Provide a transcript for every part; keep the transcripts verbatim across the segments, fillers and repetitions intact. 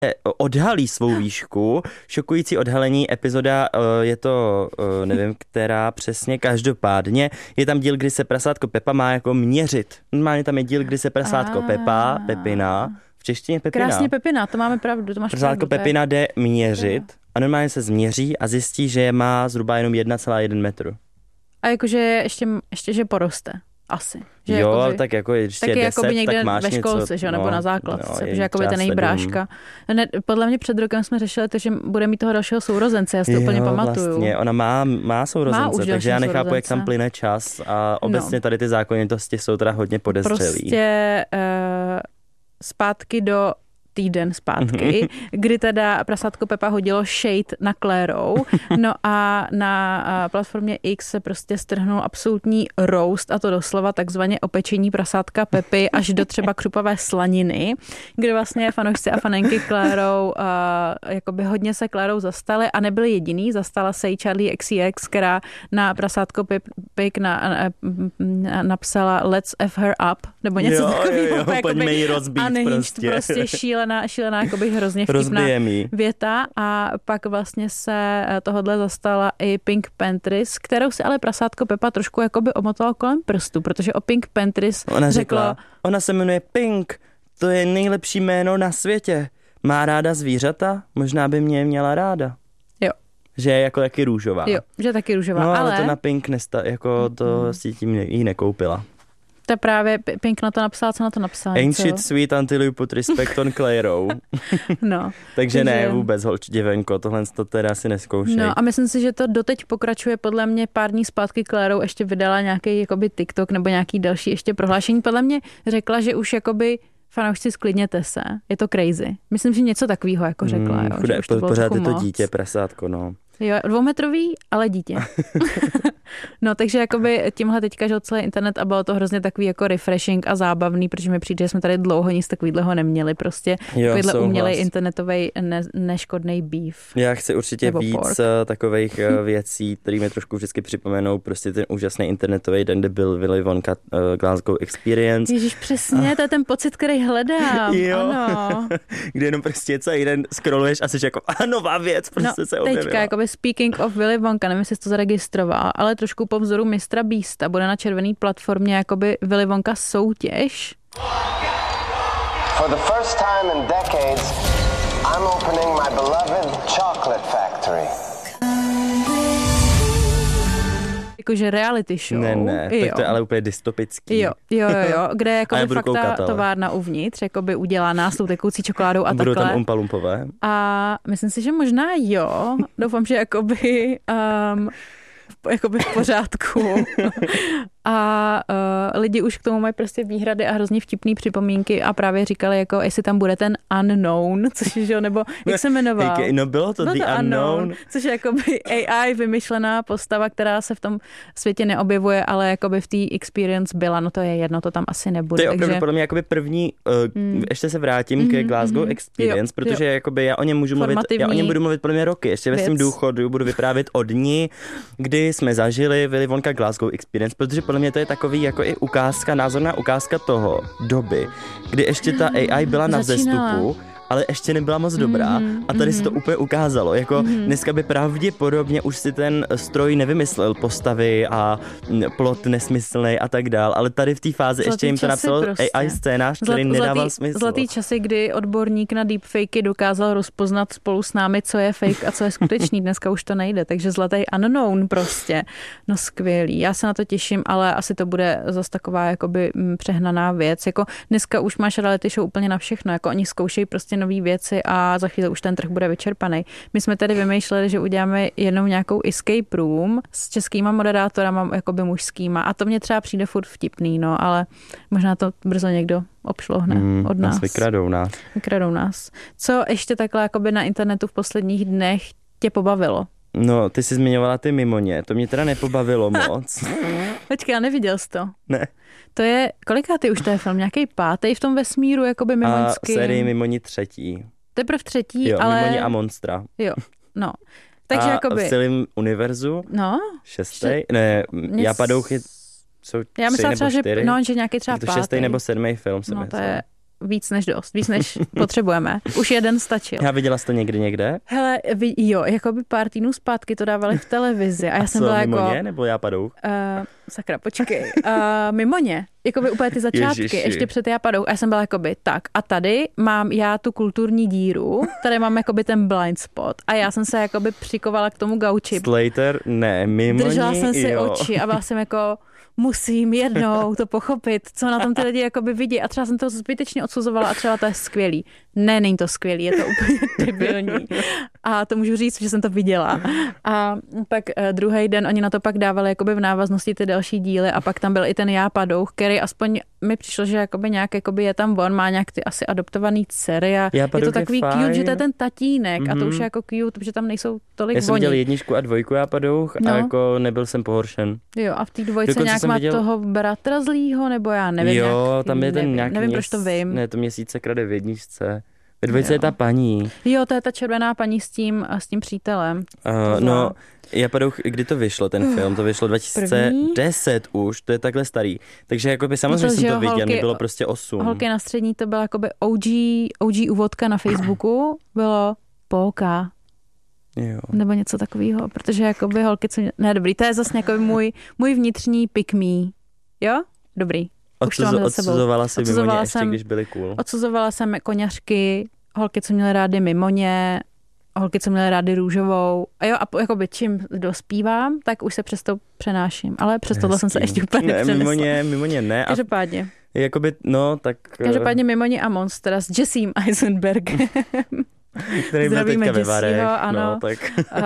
odhalí svou výšku. Šokující odhalení epizoda, je to, nevím, která přesně, každopádně. Je tam díl, kdy se prasátko Pepa má jako měřit. Normálně tam je díl, kdy se prasátko Pepa, Pepina, v češtině Pepina. Krásně Pepina, to máme pravdu, to máš prasátko pravdu. Pepina jde měřit a normálně se změří a zjistí, že má zhruba jenom jedna celá jedna metru. A jakože ještě, ještě že poroste. Asi. Že jo, jakoby, tak jako když taky je jakoby deset, někde tak máš ve školce, něco, že, no, nebo na základce, no, protože jakoby ten její bráška. Ne, podle mě před rokem jsme řešili to, že bude mít toho dalšího sourozence, já si to jo, úplně pamatuju. Vlastně, ona má, má sourozence, má takže já nechápu, sourozence. Jak tam plyne čas a obecně no. Tady ty zákonitosti jsou teda hodně podezřelý. Prostě uh, zpátky do týden zpátky, kdy teda prasátko Pepa hodilo shade na Klérou, no a na platformě X se prostě strhnul absolutní roast, a to doslova takzvaně opečení prasátka Pepy až do třeba křupavé slaniny, kde vlastně fanoušci a fanenky Klérou uh, jakoby hodně se Klérou zastali a nebyli jediný, zastala se i Charlie X C X, která na prasátko Pepik na, na, na, napsala Let's F her up, nebo něco takového. Pojďme ji rozbít a prostě. prostě šílená, šílená jakoby hrozně vtipná věta a pak vlastně se tohodle zastala i Pink Panthers, kterou si ale prasátko Pepa trošku jakoby omotala kolem prstu, protože o Pink Panthers ona řekla, řekla, ona se jmenuje Pink, to je nejlepší jméno na světě. Má ráda zvířata? Možná by mě měla ráda. Jo. Že je jako taky růžová. Jo, že taky růžová, no, ale... ale to na Pink nesta, jako to mm. si tím jí nekoupila. To právě Pink na to napsala, co na to napsala. Ain't shit sweet until you put respect on Clairou. No. Takže ne, vůbec, holč děvenko, tohle to teda si neskoušej. No a myslím si, že to doteď pokračuje, podle mě pár dní zpátky Clairou ještě vydala nějaký jakoby TikTok nebo nějaký další ještě prohlášení. Podle mě řekla, že už jakoby fanoušci, sklidněte se, je to crazy. Myslím, že něco takového jako řekla. Mm, jo, chudé, že už to bylo pořád je to moc. dítě, prasátko, no. Jo, dvoumetrový, ale dítě. No, takže jakoby tímhle teďka žil celý internet a bylo to hrozně takový jako refreshing a zábavný, protože mi přijde, že jsme tady dlouho nic takovýhleho neměli, prostě takovýhle umělej internetový ne, neškodný beef. Já chci určitě nebo víc pork. takových věcí, které mi trošku vždycky připomenou, prostě ten úžasný internetový den, kde byl Willy Wonka uh, Glasgow Experience. Ježíš, přesně, to je ten pocit, který hledám. Jo. Ano. Kde jenom prostě celý den scrolluješ a jsi jako, a nová věc, prostě no, se objevila. Teďka, jakoby speaking of Willy Wonka, nevím, jestli jsi to zaregistroval, ale trošku po vzoru mistra Beasta bude na červený platformě jakoby Willy Wonka soutěž. For the first time in decades, I'm opening my beloved chocolate factory. Jakože reality show. Ne, ne, jo. tak to je ale úplně dystopický. Jo, jo, jo, jo, kde jakoby fakt koukat, ta továrna uvnitř jakoby udělá nás tou tekoucí čokoládou a budou takhle. tam umpalumpové. A myslím si, že možná jo. Doufám, že jakoby, um, jakoby v pořádku. A uh, lidi už k tomu mají prostě výhrady a hrozně vtipný připomínky a právě říkali, jako jestli tam bude ten unknown, což je, že nebo jak se jmenoval? No bylo to no the to unknown. unknown. Což je jakoby A I vymyšlená postava, která se v tom světě neobjevuje, ale jakoby v té experience byla, no to je jedno, to tam asi nebude. To je opravdu takže... podle mě jakoby první, uh, mm. ještě se vrátím mm-hmm, ke Glasgow mm-hmm. Experience, jo, protože jo. Jakoby já o něm můžu mluvit, já o něm budu mluvit podle mě roky, ještě ve svém důchodu budu vyprávět o dni, kdy jsme zažili Willy Wonka Glasgow Experience, protože podle mě to je takový jako i ukázka, názorná ukázka toho doby, kdy ještě ta A I byla na vzestupu, ale ještě nebyla moc dobrá mm-hmm, a tady mm-hmm. se to úplně ukázalo. Jako mm-hmm. dneska by pravděpodobně už si ten stroj nevymyslel postavy a plot nesmyslný a tak dál, ale tady v té fázi zlatý ještě jim to napsal prostě. A I scénář, který Zlat, nedával zlatý, smysl. Zlatý časy, kdy odborník na deepfakey dokázal rozpoznat spolu s námi, co je fake a co je skutečný. Dneska už to nejde, takže zlatý unknown prostě. No skvělý. Já se na to těším, ale asi to bude zase taková jakoby přehnaná věc. Jako dneska už máš reality show úplně na všechno. Jako oni zkoušejí prostě nové věci a za chvíli už ten trh bude vyčerpaný. My jsme tady vymýšleli, že uděláme jednou nějakou escape room s českýma moderátorama, jakoby mužskýma a to mě třeba přijde furt vtipný, no, ale možná to brzo někdo obšlohne mm, od nás. Vykradou nás. Vykradou nás. Co ještě takhle jakoby na internetu v posledních dnech tě pobavilo? No, ty jsi zmiňovala ty Mimoně, to mě teda nepobavilo moc. Počkej, já neviděl jsi to. Ne. To je, kolikátý už to je film? Nějaký pátý v tom vesmíru, jakoby mimoňský? A sérii Mimoni třetí. Teprv třetí, jo, ale... Mimoni a Monstra. Jo, no. Takže a jakoby... v celém univerzu? No. Šestý? Še... Ne, Mě... Japadouchy jsou já tři nebo třeba, čtyři. Že, no, že nějaký třeba to pátý. šestý nebo sedmý film, jsem no, myslel. To je víc než dost, víc než potřebujeme. Už jeden stačil. Já viděla jsi to někdy někde? Hele, vy, jo, jako by pár týdnů zpátky to dávali v televizi a já a jsem co, byla mimo jako... ně, nebo já padou? Uh, sakra, počkej. Uh, mimo ně. Jakoby úplně ty začátky, Ježiši. Ještě před já padou. A já jsem byla jakoby tak. A tady mám já tu kulturní díru, tady mám jakoby ten blind spot. A já jsem se jakoby přikovala k tomu gauči. Slater, ne, mimo Držela ní, jsem si jo. oči a byla jsem jako... musím jednou to pochopit, co na tom ty lidi jakoby vidí. A třeba jsem to zbytečně odsuzovala a třeba to je skvělý. Ne, není to skvělý, je to úplně debilní. A to můžu říct, že jsem to viděla. A pak eh, druhý den oni na to pak dávali jakoby v návaznosti ty další díly a pak tam byl i ten Já padouch, který aspoň mi přišlo, že jakoby nějak jakoby je tam on, má nějak ty asi adoptovaný dcery a je to takový je cute, že to je ten tatínek mm-hmm. a to už je jako cute, protože tam nejsou tolik Já jsem voní. viděl jedničku a dvojku Já padouch no. a jako nebyl jsem pohoršen. Jo, a v té dvojce Dokonce nějak má viděl... toho bratra zlýho, nebo já nevím. Jo, nějak, tam je ten nevím, nějaký nevím, měs... proč to vím. Ne, to Měsíce krade v jedničce. Ve dvojce jo. je ta paní. Jo, to je ta červená paní s tím, s tím přítelem. Uh, no, Já padouch, kdy to vyšlo, ten film? To vyšlo dva tisíce deset První? Už, to je takhle starý. Takže jakoby samozřejmě no to, jsem to viděl, mi bylo prostě osm. Holky na střední, to byla jakoby O G, O G úvodka na Facebooku, bylo Polka. Jo. Nebo něco takového, protože jakoby holky, co mě... Ne, dobrý, to je zase jakoby můj, můj vnitřní pick me. Jo? Dobrý. Odsuzo, odsuzovala si mimo ně ještě, když byly cool. Odsuzovala jsem koňařky, holky, co měly rády Mimoně, holky, co měly rády Růžovou. A jo, a jakoby čím dospívám, tak už se přes to přenáším. Ale přes tohle jsem se ještě úplně ne, nepřenesla. Mimoně, Mimoně ne. Každopádně. Jakoby, no, tak... Každopádně Mimoně a Monstera s Jessem Eisenbergem. Který byl teďka ve Varech. Ano. No, tak. uh, uh,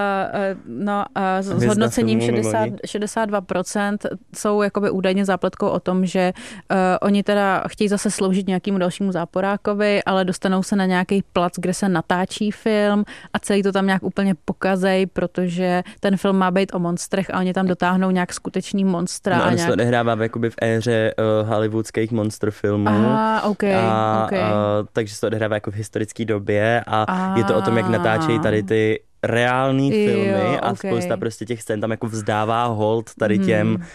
no uh, s, s hodnocením šedesát, šedesát dva procent jsou jakoby údajně zápletkou o tom, že uh, oni teda chtějí zase sloužit nějakému dalšímu záporákovi, ale dostanou se na nějaký plac, kde se natáčí film a celý to tam nějak úplně pokazej, protože ten film má být o monstrech a oni tam dotáhnou nějak skutečný monstra. No, a on nějak... se odehrává jakoby v éře uh, hollywoodských monster filmů. Aha, okay, a, okay. Uh, takže se odehrává jako v historické době a je to o tom, jak natáčejí tady ty reální filmy jo, a okay. spousta prostě těch scén tam jako vzdává hold tady těm hmm.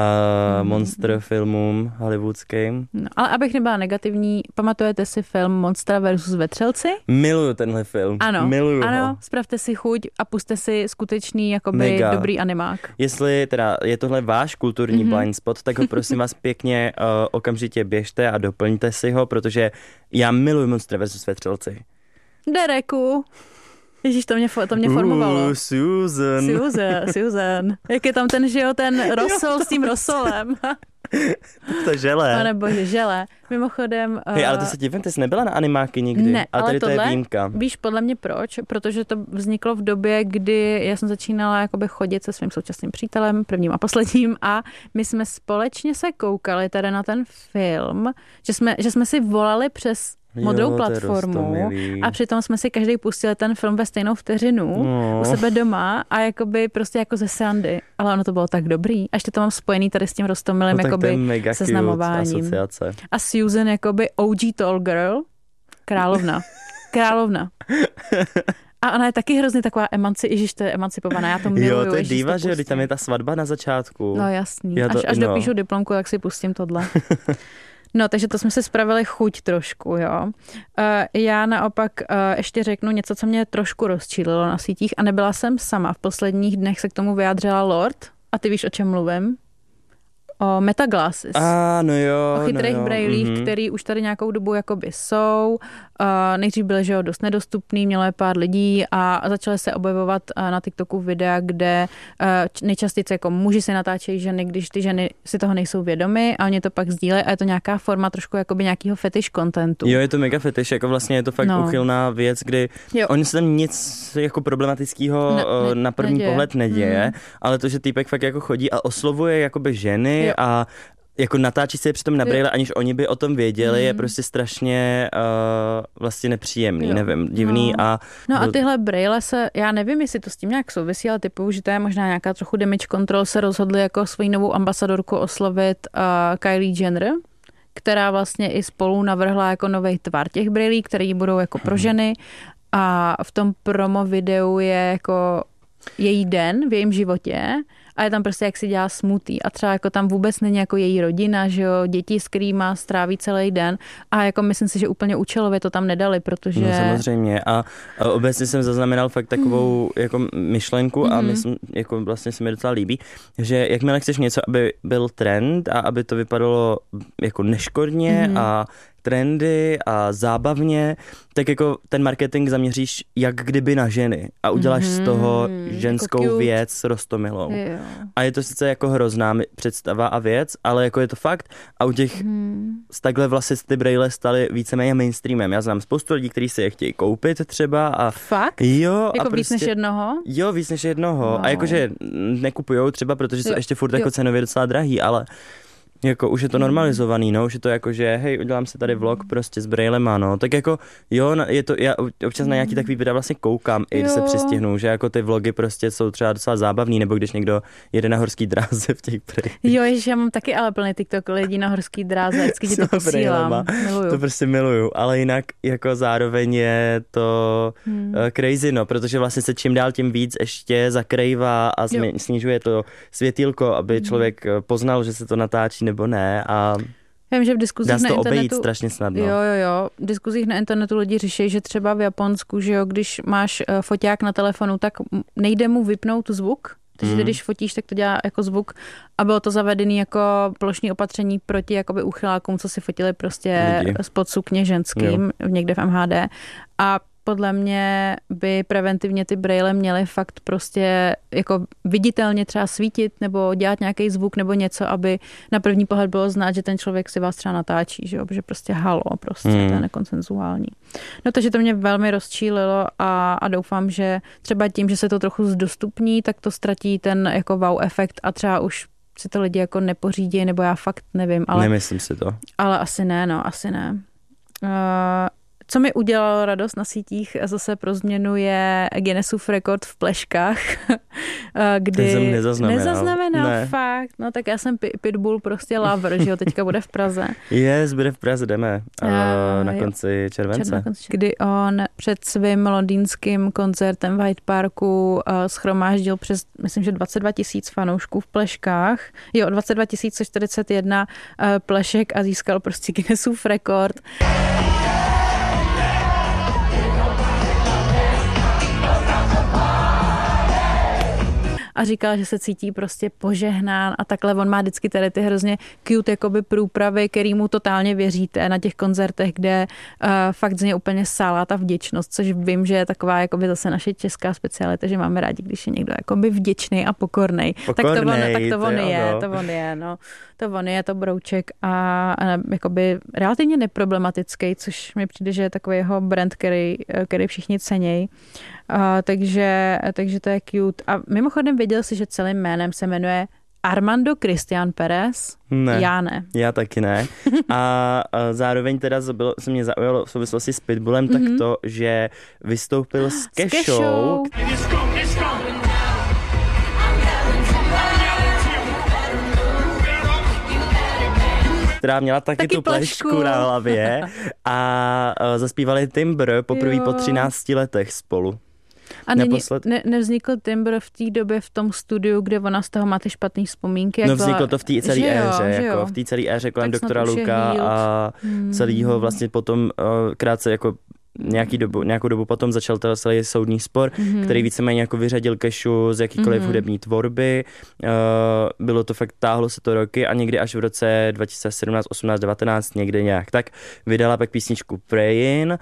uh, monster filmům hollywoodským. No, ale abych nebyla negativní, pamatujete si film Monster versus Vetřelci? Miluju tenhle film. Ano, Miluju ano, ho. Spravte si chuť a puste si skutečný jakoby Mega. Dobrý animák. Jestli teda je tohle váš kulturní mm-hmm. blind spot, tak ho prosím vás pěkně uh, okamžitě běžte a doplňte si ho, protože já miluji Monster versus Vetřelci. Dereku. Ježíš, to mě, to mě formovalo. Uh, Susan. Susan, Susan. Jak je tam ten, že jo, ten rosol s tím rosolem. To žele. No nebo žele. Mimochodem... Uh... Hej, ale to se divím, ty jsi nebyla na animáky nikdy. Ne, ale tady ale tohle, to je výjimka. Víš podle mě proč? Protože to vzniklo v době, kdy já jsem začínala jakoby chodit se svým současným přítelem, prvním a posledním, a my jsme společně se koukali tady na ten film, že jsme, že jsme si volali přes modrou jo, platformu a přitom jsme si každý pustili ten film ve stejnou vteřinu no. u sebe doma a jakoby prostě jako ze srandy. Ale ono to bylo tak dobrý. A ještě to mám spojený tady s tím Roztomilým no, jakoby seznamováním. A Susan jakoby O G Tall Girl, královna. Královna. A ona je taky hrozně taková emanci, ježiš, to je emancipovaná, já to miluju. Jo, to je diva, že tam je ta svatba na začátku. No jasný, to, až, až no. dopíšu diplomku, tak si pustím tohle. No, takže to jsme si spravili chuť trošku, jo. Uh, já naopak uh, ještě řeknu něco, co mě trošku rozčílilo na sítích a nebyla jsem sama. V posledních dnech se k tomu vyjádřila Lord a ty víš, o čem mluvím? O metaglasses. Ah, no jo, o chytrých no brejlích, mm-hmm. který už tady nějakou dobu jakoby jsou. Uh, nejdřív byly, že jo, dost nedostupný, mělo je pár lidí a začaly se objevovat uh, na TikToku videa, kde uh, nejčastěji jako muži si natáčejí ženy, když ty ženy si toho nejsou vědomy a oni to pak sdílejí a je to nějaká forma trošku jakoby nějakého fetish contentu. Jo, je to mega fetish, jako vlastně je to fakt no. uchylná věc, kdy jo. oni se tam nic jako problematického ne, ne, na první neděje. pohled neděje, mm. ale to, že týpek fakt jako chodí a oslovuje jakoby ženy jo. a jako natáčí se je přitom na brejle, aniž oni by o tom věděli, mm. je prostě strašně uh, vlastně nepříjemný, jo. nevím, divný. No. A no a tyhle brejle se, já nevím, jestli to s tím nějak souvisí, ale typu, že to je možná nějaká trochu damage control, se rozhodli jako svoji novou ambasadorku oslovit uh, Kylie Jenner, která vlastně i spolu navrhla jako nový tvar těch brejlí, který budou jako pro ženy a v tom promo videu je jako její den v jejím životě a je tam prostě, jak si dělá smutý a třeba jako tam vůbec není jako její rodina, že jo, děti, s kterýma stráví celý den a jako myslím si, že úplně účelově to tam nedali, protože... No samozřejmě a, a obecně jsem zaznamenal fakt takovou mm. jako myšlenku mm. a myslím, jako vlastně se mi docela líbí, že jakmile chceš něco, aby byl trend a aby to vypadalo jako neškodně mm. a trendy a zábavně, tak jako ten marketing zaměříš jak kdyby na ženy a uděláš mm-hmm. z toho ženskou jako věc roztomilou. Jo. A je to sice jako hrozná představa a věc, ale jako je to fakt a u těch mm. takhle vlastně ty brejle staly víceméně mainstreamem. Já znám spoustu lidí, kteří si je chtějí koupit třeba a... Fakt? Jo. Jako a víc prostě, než jednoho? Jo, víc než jednoho. Wow. A jakože nekupujou třeba, protože jsou jo. ještě furt jo. jako cenově docela drahý, ale jako už je to normalizovaný, no, už je to jako, že hej, udělám si tady vlog prostě s brejlema, no, tak jako jo, je to, já občas na nějaký takový videa vlastně koukám, i když se přistihnu, že jako ty vlogy prostě jsou třeba docela zábavný, nebo když někdo jede na horský dráze v těch brejlích. Jo, ježiš, já mám taky ale plný TikTok lidí na horský dráze, vždycky ti to posílám, miluju. To prostě miluju, ale jinak jako zároveň je to hmm. crazy, no, protože vlastně se čím dál tím víc ještě zakrývá a smi- snižuje to světýlko, aby člověk poznal, že se to natáčí nebo ne a já vím, že v diskuzích dá se na to internetu, obejít strašně snadno. Jo, jo, jo. V diskuzích na internetu lidi řeší, že třeba v Japonsku, že jo, když máš uh, foťák na telefonu, tak nejde mu vypnout zvuk. Takže mm. když fotíš, tak to dělá jako zvuk a bylo to zavedené jako plošné opatření proti jakoby uchylákům, co si fotili prostě lidi spod sukně ženským jo. někde v M H D. A podle mě by preventivně ty brejle měly fakt prostě jako viditelně třeba svítit nebo dělat nějaký zvuk nebo něco, aby na první pohled bylo znát, že ten člověk si vás třeba natáčí, že jo, protože prostě halo, prostě hmm. to je nekonsenzuální. No takže to mě velmi rozčílilo a, a doufám, že třeba tím, že se to trochu zdostupní, tak to ztratí ten jako wow efekt a třeba už si to lidi jako nepořídí, nebo já fakt nevím. Ale, nemyslím si to. Ale asi ne, no, asi ne. Uh, Co mi udělalo radost na sítích zase pro změnu je Guinnessův rekord v pleškách, kdy... jsem nezaznamenal. Nezaznamenal, ne. Fakt. No tak já jsem Pitbull prostě lover, že jo, teďka bude v Praze. Yes, bude v Praze, jdeme uh, na konci července. Na konci, kdy on před svým londýnským koncertem v Hyde Parku uh, schromáždil přes, myslím, že dvacet dva tisíc fanoušků v pleškách. Jo, dvacet dva tisíc čtyřicet jedna uh, plešek a získal prostě Guinnessův rekord. A říkal, že se cítí prostě požehnán a takhle. On má vždycky tady ty hrozně cute jakoby průpravy, který mu totálně věříte na těch koncertech, kde uh, fakt z něj úplně sálá ta vděčnost, což vím, že je taková jakoby zase naše česká specialita, že máme rádi, když je někdo jakoby vděčný a pokornej. Pokornej, tak to on, tak to on to je, no. to on je, no. To on je, to brouček a, a jakoby relativně neproblematický, což mi přijde, že je takový jeho brand, který, který všichni cenějí. Uh, takže, takže to je cute. A mimochodem věděl jsi, že celým jménem se jmenuje Armando Cristian Pérez? Ne. Já ne. Já taky ne. A, a zároveň teda bylo, se mě zaujalo v souvislosti s Pitbullem mm-hmm. tak to, že vystoupil s Kešou. Která měla taky, taky tu plešku. plešku na hlavě a, a zaspívali Timber poprvé po třinácti letech spolu. A není, ne, nevznikl Timber v té době v tom studiu, kde ona z toho má ty špatný vzpomínky? Jak no vzniklo byla, to v té celé éře, jako v té celé éře kolem tak doktora Luka a hmm. celýho vlastně potom uh, krátce jako nějaký dobu, nějakou dobu potom začal ten celý soudní spor, mm-hmm. který víceméně jako vyřadil Kešu z jakýkoliv mm-hmm. hudební tvorby. Uh, bylo to fakt, táhlo se to roky a někdy až v roce dva tisíce sedmnáct, osmnáct, devatenáct někde nějak tak vydala pak písničku Prayin'.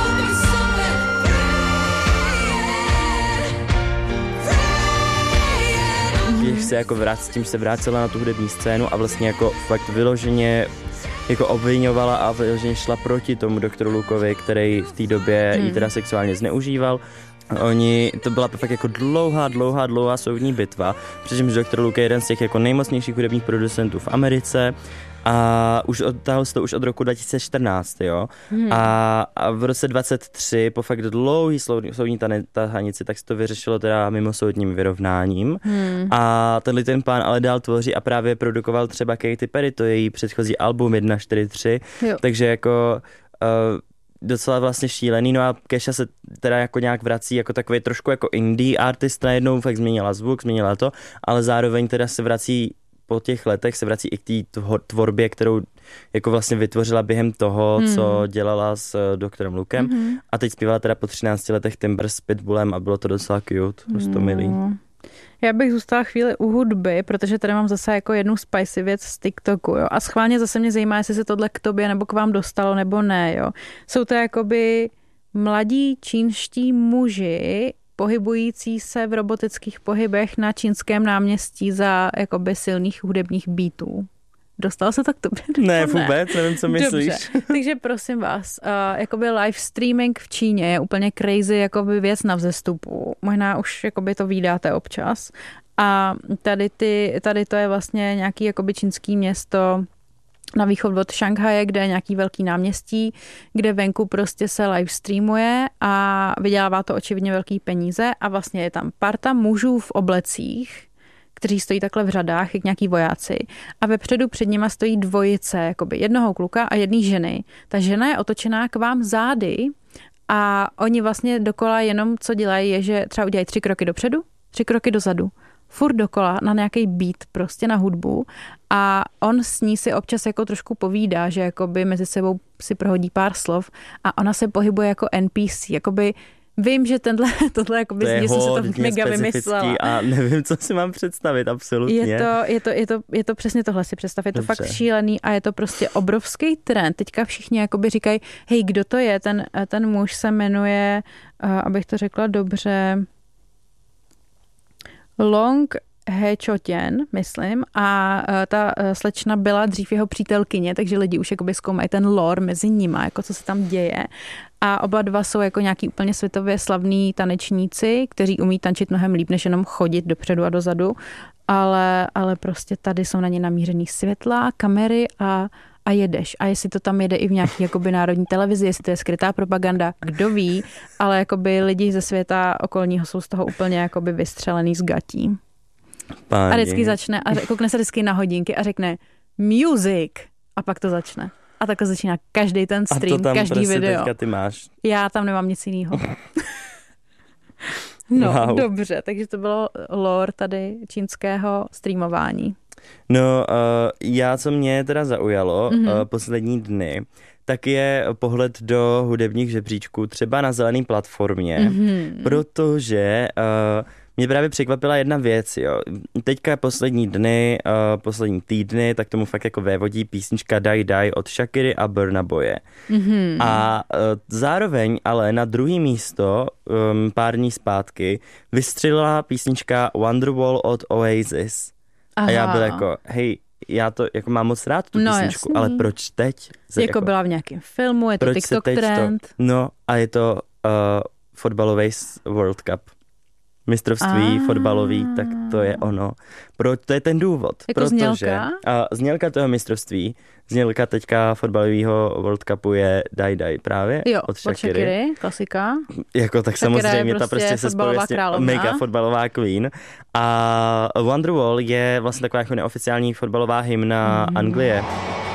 Když se jako vrát, s tím se vrátila na tu hudební scénu a vlastně jako fakt vyloženě jako obviňovala a vyloženě šla proti tomu doktoru Lukovi, který v té době hmm. ji teda sexuálně zneužíval. Oni, to byla fakt jako dlouhá, dlouhá, dlouhá soudní bitva, přičemž doktor Luke je jeden z těch jako nejmocnějších hudebních producentů v Americe a už odtáhl se to už od roku dva tisíce čtrnáct, jo. Hmm. A, a v roce dvacet tři po fakt dlouhý soudní tahanici, tak se to vyřešilo teda mimosoudním vyrovnáním. Hmm. A tenhle ten pán ale dál tvoří a právě produkoval třeba Katy Perry, to je její předchozí album jedna čtyři tři, jo. Takže jako uh, docela vlastně šílený, no a Kesha se teda jako nějak vrací jako takový trošku jako indie artist, najednou fakt změnila zvuk, změnila to, ale zároveň teda se vrací po těch letech, se vrací i k té tvorbě, kterou jako vlastně vytvořila během toho, hmm. co dělala s doktorem Lukem hmm. a teď zpívala teda po třinácti letech Timber s Pitbullem a bylo to docela cute, dost to milý. Hmm. Já bych zůstala chvíli u hudby, protože tady mám zase jako jednu spicy věc z TikToku, jo. A schválně zase mě zajímá, jestli se tohle k tobě nebo k vám dostalo, nebo ne, jo. Jsou to jakoby mladí čínští muži, pohybující se v robotických pohybech na čínském náměstí za jakoby silných hudebních beatů. Dostal se to k tobě? Ne, vůbec, nevím, co myslíš. Dobře, takže prosím vás, uh, jakoby live streaming v Číně je úplně crazy jakoby věc na vzestupu. Možná už jakoby to vídáte občas. A tady, ty, tady to je vlastně nějaký jakoby čínský město na východ od Šanghaje, kde je nějaký velký náměstí, kde venku prostě se live streamuje a vydělává to očividně velký peníze a vlastně je tam parta mužů v oblecích, kteří stojí takhle v řadách, jak nějaký vojáci. A vepředu před nima stojí dvojice, jakoby jednoho kluka a jedné ženy. Ta žena je otočená k vám zády a oni vlastně dokola jenom, co dělají, je, že třeba udělají tři kroky dopředu, tři kroky dozadu. Furt dokola na nějaký beat, prostě na hudbu a on s ní si občas jako trošku povídá, že jakoby mezi sebou si prohodí pár slov a ona se pohybuje jako N P C, jakoby vím, že tenhle, tohle jakoby to z jsem se to mega vymyslela. A nevím, co si mám představit, absolutně. Je to, je to, je to, je to přesně tohle si představ, je to Dobře. Fakt šílený a je to prostě obrovský trend. Teďka všichni jakoby říkají, hej, kdo to je? Ten, ten muž se jmenuje, abych to řekla dobře, Long Hechotěn, myslím, a ta slečna byla dřív jeho přítelkyně, takže lidi už jakoby zkoumají ten lore mezi nima, jako co se tam děje. A oba dva jsou jako nějaký úplně světově slavní tanečníci, kteří umí tančit mnohem líp, než jenom chodit dopředu a dozadu, ale, ale prostě tady jsou na ně namířený světla, kamery a a jedeš. A jestli to tam jede i v nějaký jakoby národní televizi, jestli to je skrytá propaganda, kdo ví, ale jakoby lidi ze světa okolního jsou z toho úplně jakoby vystřelený z gatí. Páni. A vždycky začne a koukne se vždycky na hodinky a řekne music a pak to začne. A takhle začíná každý ten stream, každý prostě video. Teďka ty máš. Já tam nemám nic jiného. No, wow. Dobře, takže to bylo lore tady čínského streamování. No, uh, já, co mě teda zaujalo mm-hmm. uh, poslední dny, tak je pohled do hudebních žebříčků, třeba na zelené platformě, mm-hmm. protože uh, mě právě překvapila jedna věc, jo. Teďka poslední dny, uh, poslední týdny, tak tomu fakt jako vévodí písnička Die Die od Shakiry a Burna Boye. Mm-hmm. A uh, zároveň ale na druhý místo um, pár dní zpátky vystřelila písnička Wonderwall od Oasis. Aha. A já byl jako, hej, já to jako mám moc rád tu no, písničku, jasný. ale proč teď? Jako, jako byla v nějakém filmu, je to TikTok trend. To, no a je to uh, fotbalový World Cup. Mistrovství ah. fotbalový, tak to je ono. Pro, to je ten důvod. Jako protože, znělka? A znělka toho mistrovství, znělka teďka fotbalového World Cupu je Die Die právě jo, od Shakiry. od Shakiry, klasika. Jako tak Shakira samozřejmě prostě ta prostě se spojuje mega fotbalová queen. A Wonderwall je vlastně taková jako neoficiální fotbalová hymna mm. Anglie.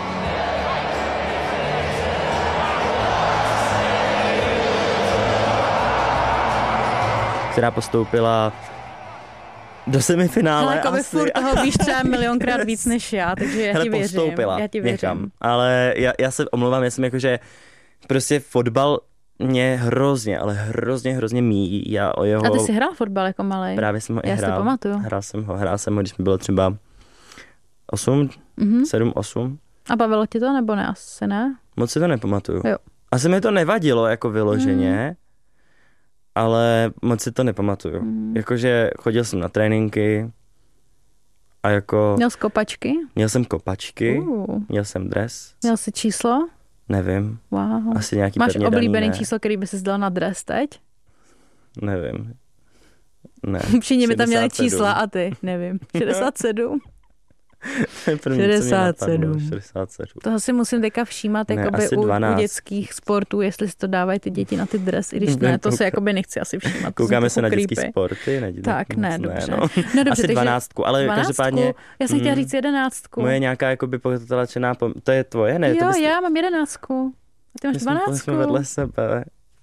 Která postoupila do semifinále. Ale jako by furt toho víš třeba milionkrát víc než já, takže já Hele, ti věřím. postoupila já ti věřím. někam. Ale já, já se omlouvám, já jsem jako, že prostě fotbal mě hrozně, ale hrozně, hrozně míjí. Já o jeho... A ty jsi hrál fotbal jako malej? Právě jsem ho já i hrál. Já si to pamatuju. Hrál jsem ho, hrál jsem ho, když mi bylo třeba osm, mm-hmm. sedm, osm. A bavilo ti to, nebo ne? Asi ne? Moc si to nepamatuju. Jo. Asi mi to nevadilo jako vyloženě, mm. ale moc si to nepamatuju. Mm. Jakože chodil jsem na tréninky a jako... Měl jsi kopačky? Měl jsem kopačky, uh. měl jsem dres. Měl jsi číslo? Nevím. Wow. Asi nějaký Máš pevně oblíbený daný, číslo, který by si dal na dres teď? Nevím. Ne. Všichni by tam měli čísla a ty, nevím. šedesát sedm První, šedesát sedm šedesát sedm Toho si musím teďka všímat ne, jakoby u, u dětských sportů, jestli si to dávají ty děti na ty dres, i když ne, to se jakoby nechci asi všímat. Koukáme se na dětský sporty, ne, tak ne, ne, dobře. No. No, dobře, asi dvanáctku, ale dvanáctku? každopádně... Já jsem chtěla říct jedenáctku. Moje nějaká jakoby potlačená, pom... to je tvoje, ne? Jo, to bys... já mám jedenáctku. A ty máš dvanáctku. Jsme vedle sebe.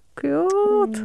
Cute.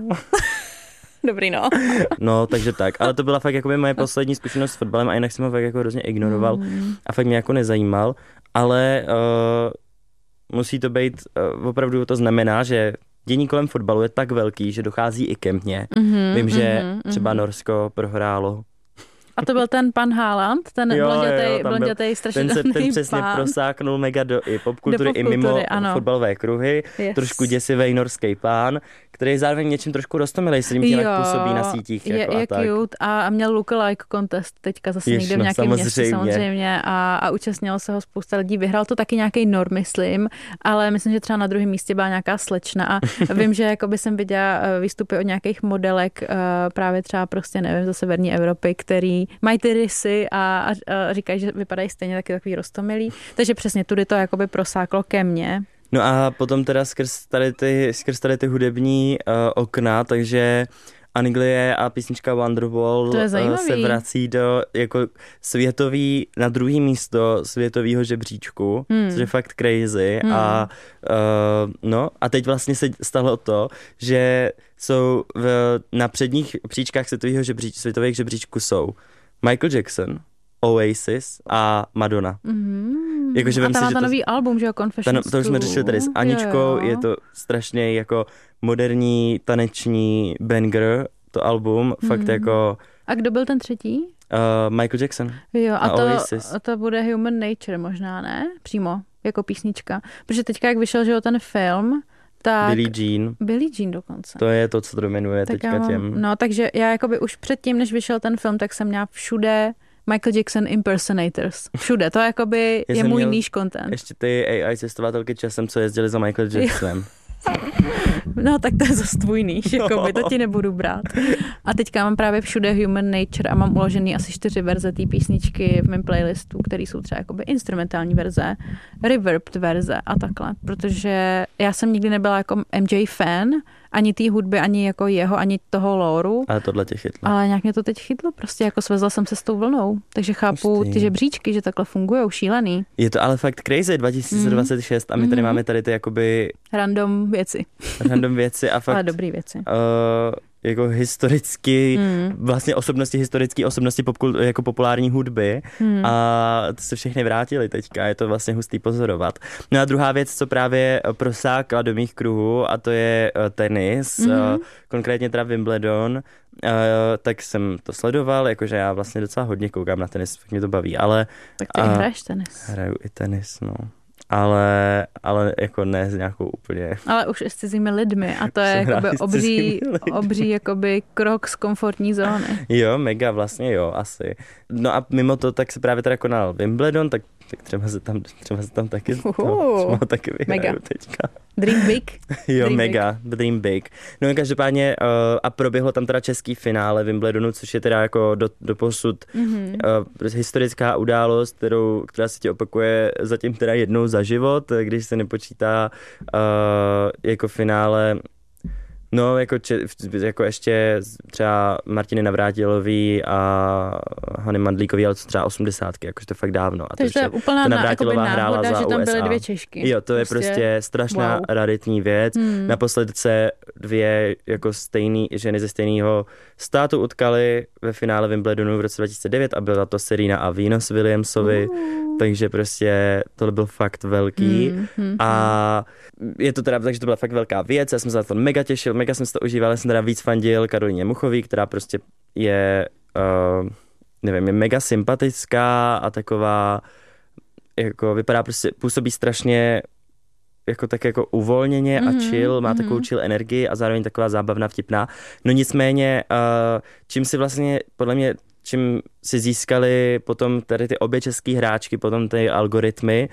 Dobrý, no. No, takže tak. Ale to byla fakt jakoby moje poslední zkušenost s fotbalem a jinak jsem ho fakt jako hrozně ignoroval mm. a fakt mě jako nezajímal. Ale uh, musí to být, uh, opravdu to znamená, že dění kolem fotbalu je tak velký, že dochází i ke mně. Mm-hmm, Vím, že mm-hmm, třeba Norsko prohrálo. A to byl ten pan Haaland, ten blondětej strašně ten se ten přesně pán. prosáknul mega do i popkultury, do popkultury i mimo ano. fotbalové kruhy. Yes. Trošku děsivý norský pán, který je zároveň něčím trošku roztomilej, se jim jinak působí na sítích. Je, jako je a tak. cute a měl lookalike contest teďka zase Jež, někde v no, nějakém samozřejmě. městě samozřejmě a, a účastnilo se ho spousta lidí. Vyhrál to taky nějaký Nor, myslím, ale myslím, že třeba na druhém místě byla nějaká slečna a vím, že jakoby jsem viděla výstupy od nějakých modelek právě třeba prostě nevím, ze severní Evropy, který mají ty rysy a, a, a říkají, že vypadají stejně taky takový roztomilý. Takže přesně tudy to jakoby prosáklo ke mně. No a potom teda skrz tady ty, skrz tady ty hudební uh, okna, takže Anglie a písnička Wonderwall uh, se vrací do jako světový, na druhý místo světového žebříčku, hmm. což je fakt crazy. Hmm. A uh, no a teď vlastně se stalo to, že jsou v, na předních příčkách světového žebříč, světových žebříčků jsou Michael Jackson, Oasis a Madonna. Mm-hmm. Jako, že a tam má to nový album, že jo, Confessions. To už jsme řešili tady s Aničkou, jo, jo. Je to strašně jako moderní, taneční banger, to album, mm. fakt jako... A kdo byl ten třetí? Uh, Michael Jackson. Jo, a, a to, Oasis. a to bude Human Nature možná, ne? Přímo, jako písnička. Protože teďka, jak vyšel, že jo, ten film, tak... Billie Jean. Billie Jean dokonce. To je to, co to dominuje tak teďka mám, těm. No, takže já jakoby už předtím, než vyšel ten film, tak jsem měla všude Michael Jackson impersonators. Všude. To jakoby je můj niche content. Ještě ty A I cestovatelky časem, co jezdili za Michael Jacksonem. No, tak to je zase tvůj niche, no. Jakoby, to ti nebudu brát. A teďka mám právě všude Human Nature a mám uložený asi čtyři verze té písničky v mém playlistu, které jsou třeba jakoby instrumentální verze, reverbed verze a takhle. Protože já jsem nikdy nebyla jako M J fan, ani té hudby, ani jako jeho, ani toho lóru. Ale tohle tě chytlo. Ale nějak mě to teď chytlo, prostě jako svezla jsem se s tou vlnou. Takže chápu Pustý. Ty žebříčky, že takhle fungujou, šílený. Je to ale fakt crazy, dva tisíce dvacet šest mm. a my tady mm. máme tady ty jakoby... Random věci. Random věci a fakt... Ale dobrý věci. Uh, jako historicky, mm. vlastně osobnosti, historické osobnosti popkul, jako populární hudby mm. a to se všechny vrátili teďka, je to vlastně hustý pozorovat. No a druhá věc, co právě prosákla do mých kruhů a to je tenis, mm. uh, konkrétně teda Wimbledon, uh, tak jsem to sledoval, jakože já vlastně docela hodně koukám na tenis, fakt mě to baví, ale... Tak ty uh, hraješ tenis. Hraju i tenis, no. Ale, ale jako ne s nějakou úplně... Ale už s cizími lidmi a to je jakoby obří, obří jakoby krok z komfortní zóny. Jo, mega vlastně jo, asi. No a mimo to tak se právě teda konal Wimbledon, tak, tak třeba se tam, třeba se tam taky, uh, třeba taky vyhraju teďka. Dream big. Jo, dream mega, big. dream big. No každopádně uh, a proběhlo tam teda český finále Wimbledonu, což je teda jako do, do posud mm-hmm. uh, historická událost, kterou, která se tě opakuje zatím teda jednou za život, když se nepočítá uh, jako finále. No, jako, če, jako ještě třeba Martiny Navrátilový a Hany Mandlíkový, ale co třeba osmdesátky, jakože to fakt dávno. A takže to je úplná Navrátilová hrála za že tam byly dvě Češky. Jo, to je prostě, prostě strašná wow. raritní věc. Hmm. Naposledy se dvě jako stejný ženy ze stejného státu utkaly ve finále Wimbledonu v roce dva tisíce devět a byla to Serena a Venus Williamsovi. Uh. Takže prostě tohle byl fakt velký hmm, hmm, a je to teda tak, že to byla fakt velká věc, já jsem se na to mega těšil, mega jsem si to užíval, já jsem teda víc fandil Karolíně Muchový, která prostě je, uh, nevím, je mega sympatická a taková, jako vypadá prostě, působí strašně jako tak jako uvolněně mm-hmm, a chill, má mm-hmm. takovou chill energii a zároveň taková zábavná, vtipná. No nicméně, uh, čím si vlastně, podle mě, čím si získali potom tady ty obě český hráčky, potom ty algoritmy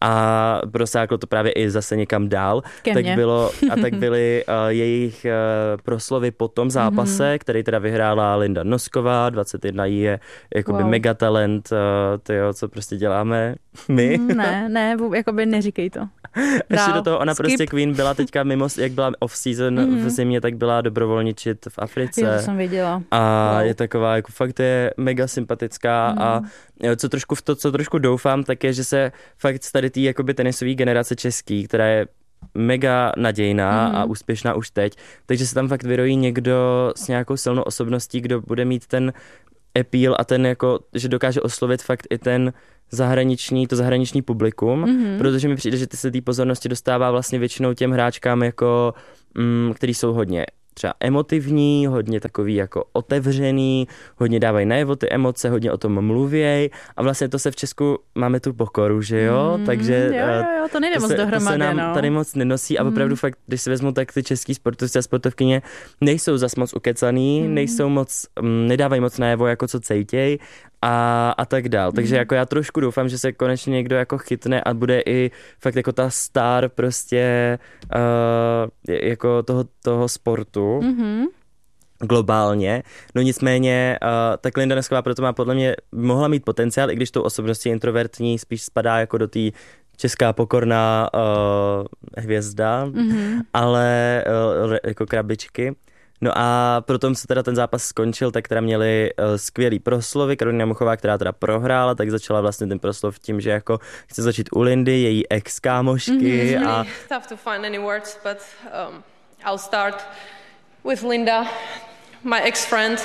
a prosáklo to právě i zase někam dál, tak bylo, a tak byly uh, jejich uh, proslovy po tom zápase, mm-hmm. který teda vyhrála Linda Nosková, dvacet jedna jí je jakoby wow. megatalent, uh, tyjo, co prostě děláme my. Mm, ne, ne, jakoby neříkej to. Ještě do toho ona Skip. Prostě Queen byla teďka mimo, jak byla off-season mm-hmm. v zimě, tak byla dobrovolničit v Africe. Jo, to jsem viděla. A wow. je taková, jako fakt je mega sympatická mm. a co trošku v to, co trošku doufám, tak je, že se fakt z tady tý jakoby tenisový generace český, která je mega nadějná mm. a úspěšná už teď, takže se tam fakt vyrojí někdo s nějakou silnou osobností, kdo bude mít ten appeal a ten jako, že dokáže oslovit fakt i ten zahraniční, to zahraniční publikum, mm-hmm. protože mi přijde, že ty se té pozornosti dostává vlastně většinou těm hráčkám, jako, mm, který jsou hodně třeba emotivní, hodně takový jako otevřený, hodně dávají najevo ty emoce, hodně o tom mluvěj a vlastně to se v Česku máme tu pokoru, že jo, mm, takže jo, jo, jo, to nejde to moc se, dohromady, to se nám no. tady moc nenosí a opravdu mm. fakt, když si vezmu, tak ty český sportovci a sportovkyně nejsou zas moc ukecaný, mm. nejsou moc, um, nedávají moc najevo, jako co cejtěj a, a tak dál. Takže mm. jako já trošku doufám, že se konečně někdo jako chytne a bude i fakt jako ta star prostě uh, jako toho, toho sportu. Mm-hmm. Globálně. No nicméně, uh, tak Linda Nosková proto má podle mě mohla mít potenciál, i když tou osobností introvertní spíš spadá jako do té česká pokorná uh, hvězda, mm-hmm. ale uh, jako krabičky. No a potom se teda ten zápas skončil, tak teda měli uh, skvělý proslovy. Karolina Muchová, která teda prohrála, tak začala vlastně ten proslov tím, že jako chce začít u Lindy, její ex-kámošky. Mm-hmm. A... It's tough to find any words, but um, I'll start with Linda, my ex-friend.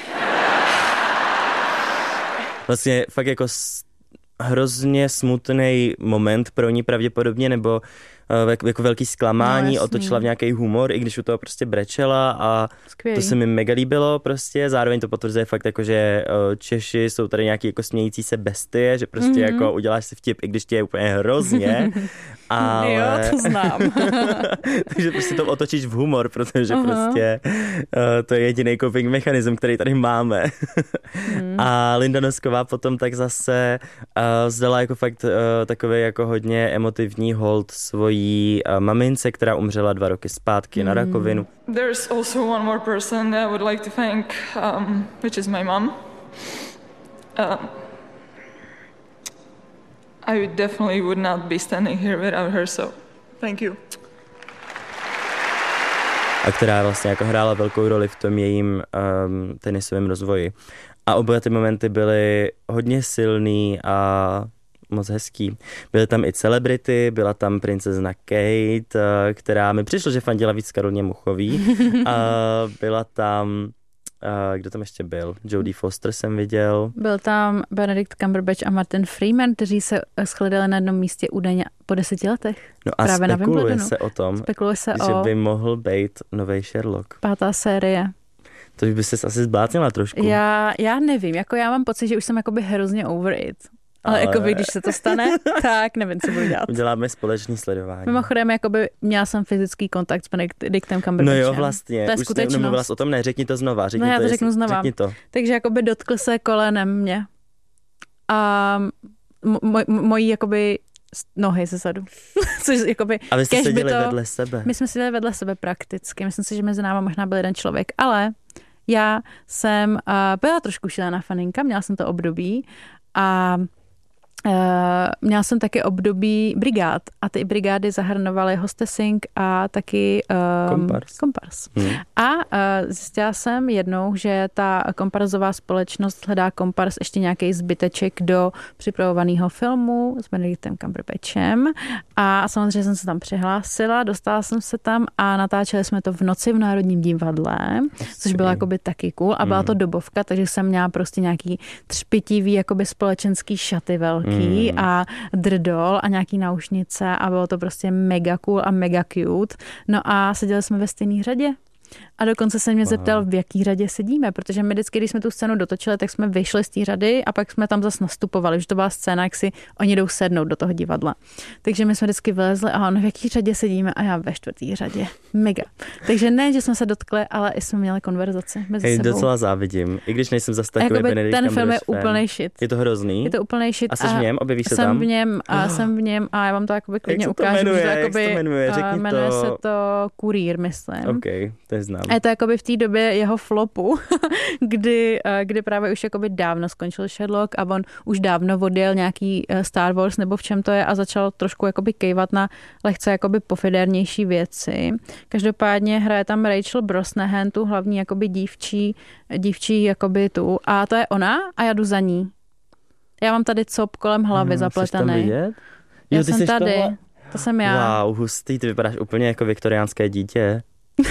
Vlastně fakt jako hrozně smutný moment pro ní pravděpodobně, nebo uh, jako velký zklamání, no, otočila v nějaký humor, i když u toho prostě brečela a skvělý. To se mi mega líbilo prostě, zároveň to potvrzuje fakt jako, že uh, Češi jsou tady nějaký jako smějící se bestie, že prostě mm-hmm. jako uděláš si vtip, i když ti je úplně hrozně. Ale... Jo, to znám. Takže prostě to otočíš v humor, protože uh-huh. prostě uh, to je jediný coping mechanism, který tady máme. mm. A Linda Nosková potom tak zase uh, zdala jako fakt uh, takový jako hodně emotivní hold svojí uh, mamince, která umřela dva roky zpátky mm. na rakovinu. There's also one more person that I would like to thank, um, which is my mom. Uh, I definitely would not be standing here without her, so thank you. A která vlastně jako hrála velkou roli v tom jejím um, tenisovém rozvoji. A oba ty momenty byly hodně silný a moc hezký. Byly tam i celebrity, byla tam princezna Kate, která mi přišlo, že fandila víc Karolině Muchový. A byla tam... Uh, kdo tam ještě byl? Jodie Foster jsem viděl. Byl tam Benedict Cumberbatch a Martin Freeman, kteří se shledali na jednom místě údajně po deseti letech. No a právě spekuluje se o tom, spekuluje se že o... by mohl být nový Sherlock. Pátá série. To by se asi zbláznila trošku. Já, já nevím, jako já mám pocit, že už jsem jakoby hrozně over it. Ale, ale... jakoby, když se to stane, tak nevím, co budu dělat. Uděláme společný sledování. Mimochodem, jakoby měla jsem fyzický kontakt s Benedictem Cumberbatchem. No jo, vlastně. To je už skutečnost. nemluvila o tom, ne, řekni to znova. Řekni no já to, to řeknu znova. Řekni to. Takže jakoby dotkl se kolenem mě. A moj, mojí jakoby nohy ze zadu. Což jakoby... A vy jste seděli to, vedle sebe. My jsme seděli vedle sebe prakticky. Myslím si, že mezi náma možná byl jeden člověk. Ale já jsem uh, byla trošku šílená faninka, měla jsem to období a Uh, měla jsem taky období brigád a ty brigády zahrnovaly hostessing a taky um, kompars. kompars. Hmm. A uh, zjistila jsem jednou, že ta komparzová společnost hledá kompars ještě nějaký zbyteček do připravovaného filmu s Benedictem Cumberbatchem a samozřejmě jsem se tam přihlásila, dostala jsem se tam a natáčeli jsme to v noci v Národním divadle, což bylo jakoby taky cool a byla to dobovka, takže jsem měla prostě nějaký třpitivý jakoby společenský šaty velký mm. a drdol a nějaký náušnice a bylo to prostě mega cool a mega cute. No a seděli jsme ve stejné řadě. A dokonce se mě wow. zeptal, v jaký řadě sedíme, protože my vždycky, když jsme tu scénu dotočili, tak jsme vyšli z té řady a pak jsme tam zase nastupovali, že to byla scéna, jak si oni jdou sednout do toho divadla. Takže my jsme vždycky vylezli a on, v jaký řadě sedíme a já ve čtvrtý řadě. Mega. Takže ne, že jsme se dotkli, ale i jsme měli konverzaci mezi Hej, sebou. docela závidím, i když nejsem zase takový Benedict Ten film je fan. úplnej shit. Je to hrozný? Je to úplnej shit. A jsi v něm? Objevíš se jsem tam? V něm a oh. jsem v něm a já vám to jakoby klidně jak ukážu. Jmenuje, že to jak jakoby, se to jmenuje? Řekni jmenuje to... se to Kurýr, myslím. OK, to je znám. A je to jakoby v té době jeho flopu, kdy, kdy právě už jakoby dávno skončil Sherlock a on už dávno odjel nějaký Star Wars nebo v čem to je a začal trošku jakoby kejvat na lehce jakoby pofidérnější věci. Každopádně hraje tam Rachel Brosnahan, tu hlavní jakoby dívčí, dívčí jakoby tu a to je ona a já jdu za ní. Já mám tady cop kolem hlavy hmm, zapletený. Jo, já ty jsem tady. Tohle... To jsem já. Wow, hustý, ty vypadáš úplně jako viktoriánské dítě.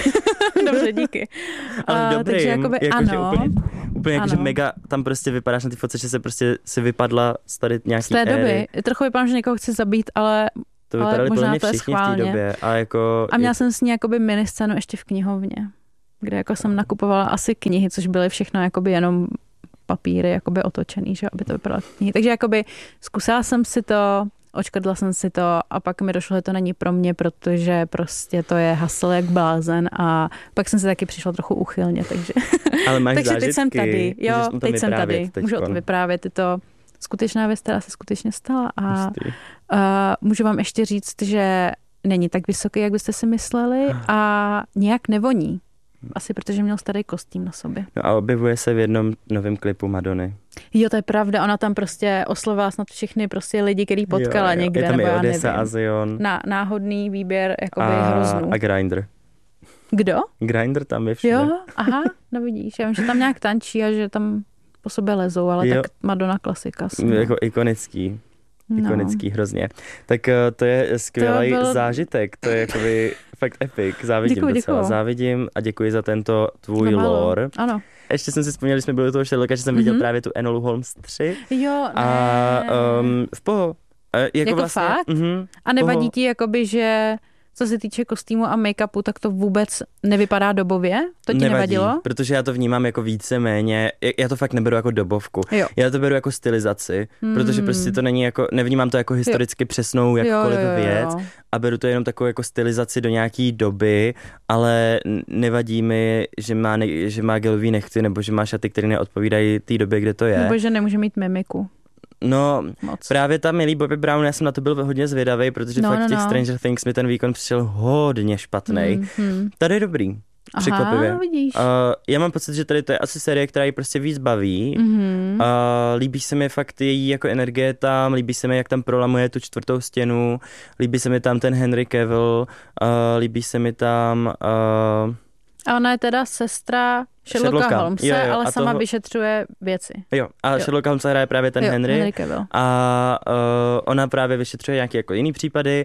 Dobře, díky. Ale uh, dobrý, takže jakoby jako, ano. Úplně, úplně jako, že mega tam prostě vypadáš na ty fotce, že se prostě si vypadla z tady nějaký z té éry. doby. Trochu vypadám, že někoho chci zabít, ale to vypadali podle mě všichni v té době. A, jako, a měla je... jsem s ní jakoby miniscénu ještě v knihovně, kde jako jsem nakupovala asi knihy, což byly všechno jakoby jenom papíry jakoby otočený, že aby to vypadalo knihy. Takže jakoby zkusila jsem si to, očkrtla jsem si to a pak mi došlo, že to není pro mě, protože prostě to je hasl jak blázen a pak jsem si taky přišla trochu úchylně, takže, ale máš takže zážitky, teď jsem tady. Jo, teď jsem tady. Teďkon. Můžu o tom vyprávět, je to skutečná věc, která se skutečně stala a Hustý. uh, můžu vám ještě říct, že není tak vysoký, jak byste si mysleli a nějak nevoní. Asi protože měl starý kostým na sobě. No a objevuje se v jednom novém klipu Madony. Jo, to je pravda, ona tam prostě oslovila snad všechny prostě lidi, který potkala jo, jo. někde, je tam nebo i já Odessa nevím. a Zion. Na, náhodný výběr jakoby a, hroznů. A Grindr. Kdo? Grindr tam je všude. Jo, aha, no vidíš, já vím, že tam nějak tančí a že tam po sobě lezou, ale jo. Tak Madonna klasika. No. Jako ikonický. Ikonický, no. Hrozně. Tak to je skvělý byl... zážitek, to je jakoby fakt epic, závidím děkuji, docela, děkuji. závidím a děkuji za tento tvůj no, lore. Ano. Ještě jsem si vzpomněl, že jsme byli u toho Sherlocka, že jsem mm-hmm. viděl právě tu Enolu Holmes tři. Jo, ne. A um, v poho. Jako, jako vlastně, fakt? Mm-hmm, a nevadí ti jakoby, že co se týče kostýmu a make-upu, tak to vůbec nevypadá dobově? To ti nevadí, nevadilo? Protože já to vnímám jako víceméně, já to fakt neberu jako dobovku. Jo. Já to beru jako stylizaci, hmm. protože prostě to není jako, nevnímám to jako historicky jo. přesnou jakkoliv jo, jo, jo, věc jo. a beru to jenom takovou jako stylizaci do nějaký doby, ale nevadí mi, že má, ne, že má gelový nechty nebo že má šaty, které neodpovídají té době, kde to je. Nebo že nemůže mít mimiku. No, Moc. právě ta Millie Bobby Brown, já jsem na to byl hodně zvědavý, protože no, fakt no, těch no. Stranger Things mi ten výkon přišel hodně špatnej. Mm-hmm. Tady je dobrý, překvapivě. Aha, vidíš. Uh, já mám pocit, že tady to je asi série, která ji prostě víc baví. Mm-hmm. Uh, líbí se mi fakt její jako energie tam, líbí se mi, jak tam prolamuje tu čtvrtou stěnu, líbí se mi tam ten Henry Cavill, uh, líbí se mi tam... Uh, A ona je teda sestra Sherlocka, Sherlocka. Holmese, jo, jo, ale sama toho... vyšetřuje věci. Jo, a jo. Sherlocka Holmesa hraje právě ten jo, Henry. Henry Cavill. A uh, ona právě vyšetřuje nějaké jako jiný případy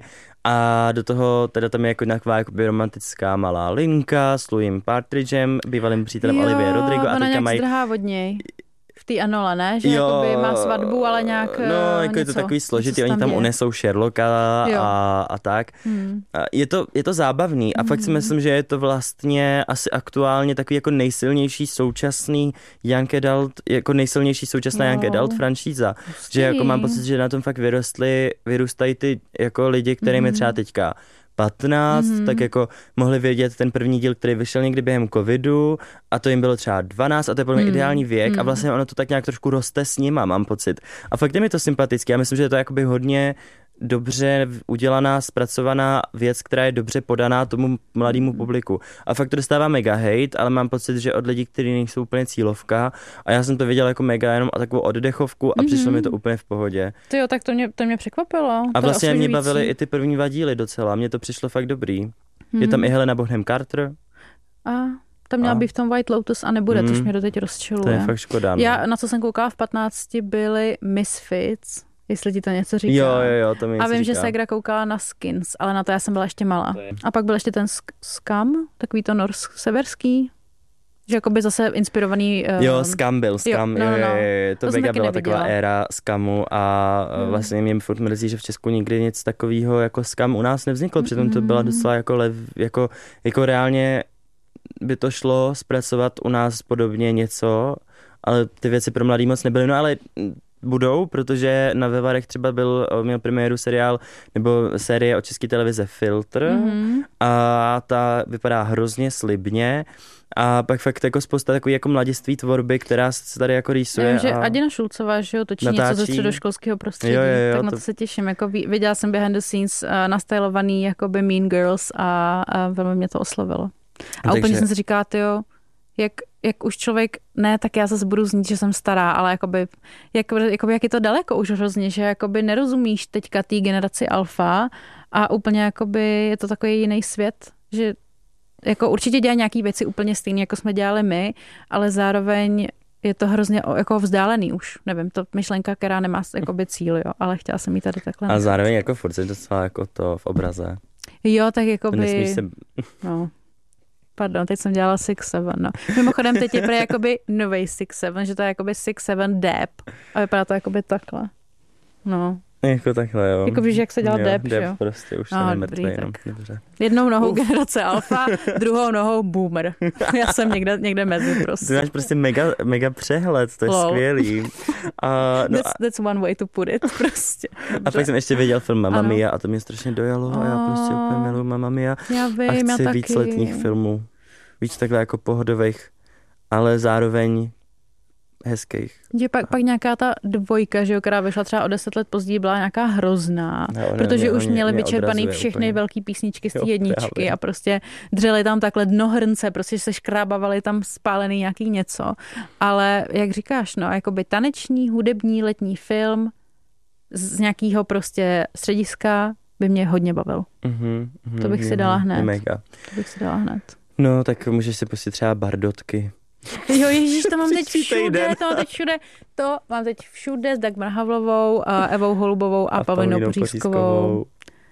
a do toho teda tam je jako nějaká jakoby romantická malá linka s Louisem Partridgem, bývalým přítelem jo, Olivia Rodrigo. A teďka nějak mají... zdrhá od něj. V té Anole, ne? Že jo, jakoby má svatbu, ale nějak no, jako něco, je to takový složitý, oni tam, tam unesou Sherlocka a, a tak. Hmm. Je, to, je to zábavný a hmm. fakt si myslím, že je to vlastně asi aktuálně takový jako nejsilnější současný young adult, jako nejsilnější současná jo. young adult franšíza. Že jako mám pocit, že na tom fakt vyrostly, vyrůstají ty jako lidi, kterým hmm. je třeba teďka patnáct, mm-hmm. tak jako mohli vědět ten první díl, který vyšel někdy během covidu a to jim bylo třeba dvanáct a to je pro mě mm. ideální věk mm. a vlastně ono to tak nějak trošku roste s nima, mám pocit. A fakt je mi to sympatické. Já myslím, že je to jakoby hodně dobře udělaná, zpracovaná věc, která je dobře podaná tomu mladému publiku. A fakt to dostává mega hate, ale mám pocit, že od lidí, kteří nejsou úplně cílovka a já jsem to viděl jako mega jenom a takovou oddechovku a mm-hmm. přišlo mi to úplně v pohodě. To jo, tak to mě, to mě překvapilo. A vlastně mě bavily i ty první dva díly docela, mně to přišlo fakt dobrý. Mm-hmm. Je tam i Helena Bonham Carter. A tam měla být v tom White Lotus a nebude, mm. což mě doteď rozčiluje. To je fakt škoda. No. Já, na co jsem koukala v patnácti, byly Misfits. Jestli ti to něco říká. Jo, jo, jo, to mi něco A vím, říká. že Segra koukala na Skins, ale na to já jsem byla ještě malá. A pak byl ještě ten Scam, takový to norsk, severský, že jakoby zase inspirovaný... Um... Jo, Scam byl, Scam, jo, no, no, no. Jo, jo, to, to mega byla neviděla. Taková éra Scamu a hmm. vlastně mě furt mrzí, že v Česku nikdy nic takového jako Scam u nás nevzniklo, přitom to byla docela jako, lev, jako, jako reálně by to šlo zpracovat u nás podobně něco, ale ty věci pro mladý moc nebyly, no ale budou, protože na Vevarech třeba byl, měl premiéru seriál nebo série od České televize Filtr mm-hmm. a ta vypadá hrozně slibně a pak fakt jako spousta takový jako mladiství tvorby, která se tady jako rýsuje. Vím, že a Adina Šulcová, že jo, točí natáčí. Něco ze středoškolského prostředí, jo, jo, jo, tak na to, to se těším. Jako viděla jsem behind the scenes uh, nastylovaný jakoby Mean Girls a, a velmi mě to oslovilo. A Takže... úplně jsem si říkala, tyjo, jak, jak už člověk, ne, tak já zase budu znít, že jsem stará, ale jakoby, jak, jakoby, jak je to daleko už hrozně, že jakoby nerozumíš teďka té generaci alfa a úplně jakoby je to takový jiný svět, že jako určitě dělají nějaký věci úplně stejné, jako jsme dělali my, ale zároveň je to hrozně jako vzdálený už. Nevím, to myšlenka, která nemá jakoby cíl, jo, ale chtěla jsem jí tady takhle. A zároveň jako furt je docela jako to v obraze. Jo, tak jakoby... Nesmíš se... No. Pardon, teď jsem dělala Six Seven, no. Mimochodem teď je prý jakoby novej Six Seven, že to je jakoby Six Seven Dab a vypadá to jakoby takhle. No. Jako takhle, jo. Jako víš, jak se dělá dab, že jo? Prostě už no, jsem mrtvý, jenom. Dobře. Jednou nohou Uf. generace alfa, druhou nohou boomer. Já jsem někde, někde mezi prostě. Ty máš prostě mega, mega přehled, to je Lol. skvělý. Uh, no that's, that's one way to put it, prostě. A pak jsem ještě viděl film Mamma Mia a to mě strašně dojalo a já prostě úplně miluji Mamma Mia. Já vím, a chci já taky. víc letních filmů. Víc takhle jako pohodových, ale zároveň hezkých. Je pak, pak nějaká ta dvojka, že jo, která vyšla třeba o deset let později, byla nějaká hrozná, no, ne, protože ne, už mě, měli mě vyčerpaný všechny úplně. velký písničky z té jedničky právě. A prostě dřeli tam takhle dno hrnce, prostě se škrábavali tam spálený nějaký něco, ale jak říkáš, no, jakoby taneční, hudební, letní film z nějakého prostě střediska by mě hodně bavil. Mm-hmm, mm, to bych si dala hned. Mega. To bych si dala hned. No, tak můžeš si pustit třeba Bardotky. Jo, ježíš, to mám teď všude, to mám teď všude, to mám teď všude s Dagmar Havlovou, a Evou Holubovou a, a Pavlinou Pořízkovou.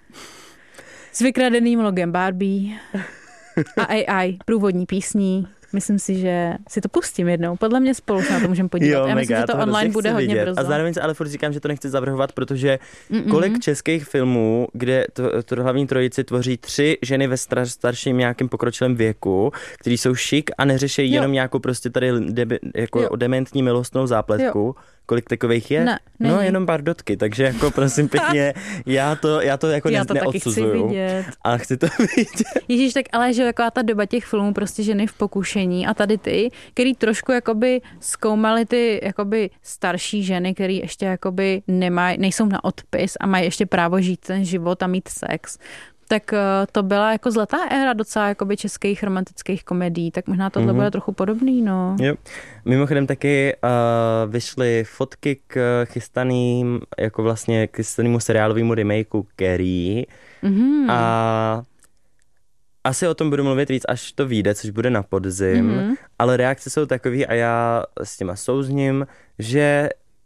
S vykradeným logem Barbie a A I, průvodní písní. Myslím si, že si to pustím jednou. Podle mě spolu se na to můžeme podívat. Jo, já myslím, mega, že to, to online bude hodně vidět. brzo. A zároveň se ale furt říkám, že to nechci zavrhovat, protože Mm-mm. kolik českých filmů, kde to, to hlavní trojici tvoří tři ženy ve star, starším nějakým pokročilém věku, kteří jsou šik a neřeší jo. jenom nějakou prostě tady debi, jako dementní milostnou zápletku. Jo. Kolik takových je? Ne, no, jenom Bardotky, takže jako prosím pěkně, já to, já to jako já ne, to neodsuzuju. Taky chci a chci to vidět. Ježíš, tak ale že taková ta doba těch filmů, prostě ženy v pokušení a tady ty, který trošku jakoby zkoumaly ty jakoby starší ženy, který ještě jakoby nemají, nejsou na odpis a mají ještě právo žít ten život a mít sex. Tak to byla jako zlatá éra docela jakoby českých romantických komedií, tak možná tohle mm-hmm. bude trochu podobný, no. Jo. Mimochodem taky uh, vyšly fotky k chystaným, jako vlastně k chystanému seriálovému remakeu Carrie mm-hmm. a asi o tom budu mluvit víc, až to vyjde, což bude na podzim, mm-hmm. ale reakce jsou takový a já s těma souzním, že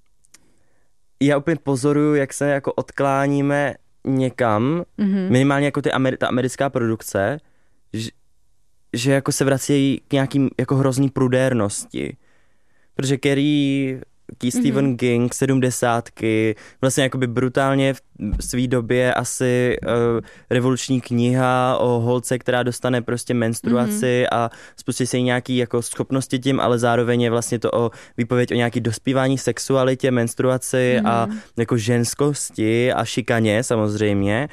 já úplně pozoruju, jak se jako odkláníme někam, mm-hmm. minimálně jako ty Ameri- ta americká produkce, že, že jako se vrací k nějakým jako hrozný prudérnosti. Protože Carrie, Key mm-hmm. Stephen King, sedmdesátky, vlastně jakoby brutálně v svý době asi uh, revoluční kniha o holce, která dostane prostě menstruaci mm-hmm. a spustí se jí nějaký jako schopnosti tím, ale zároveň je vlastně to o výpověď o nějaký dospívání, sexualitě, menstruaci mm-hmm. a jako ženskosti a šikaně samozřejmě.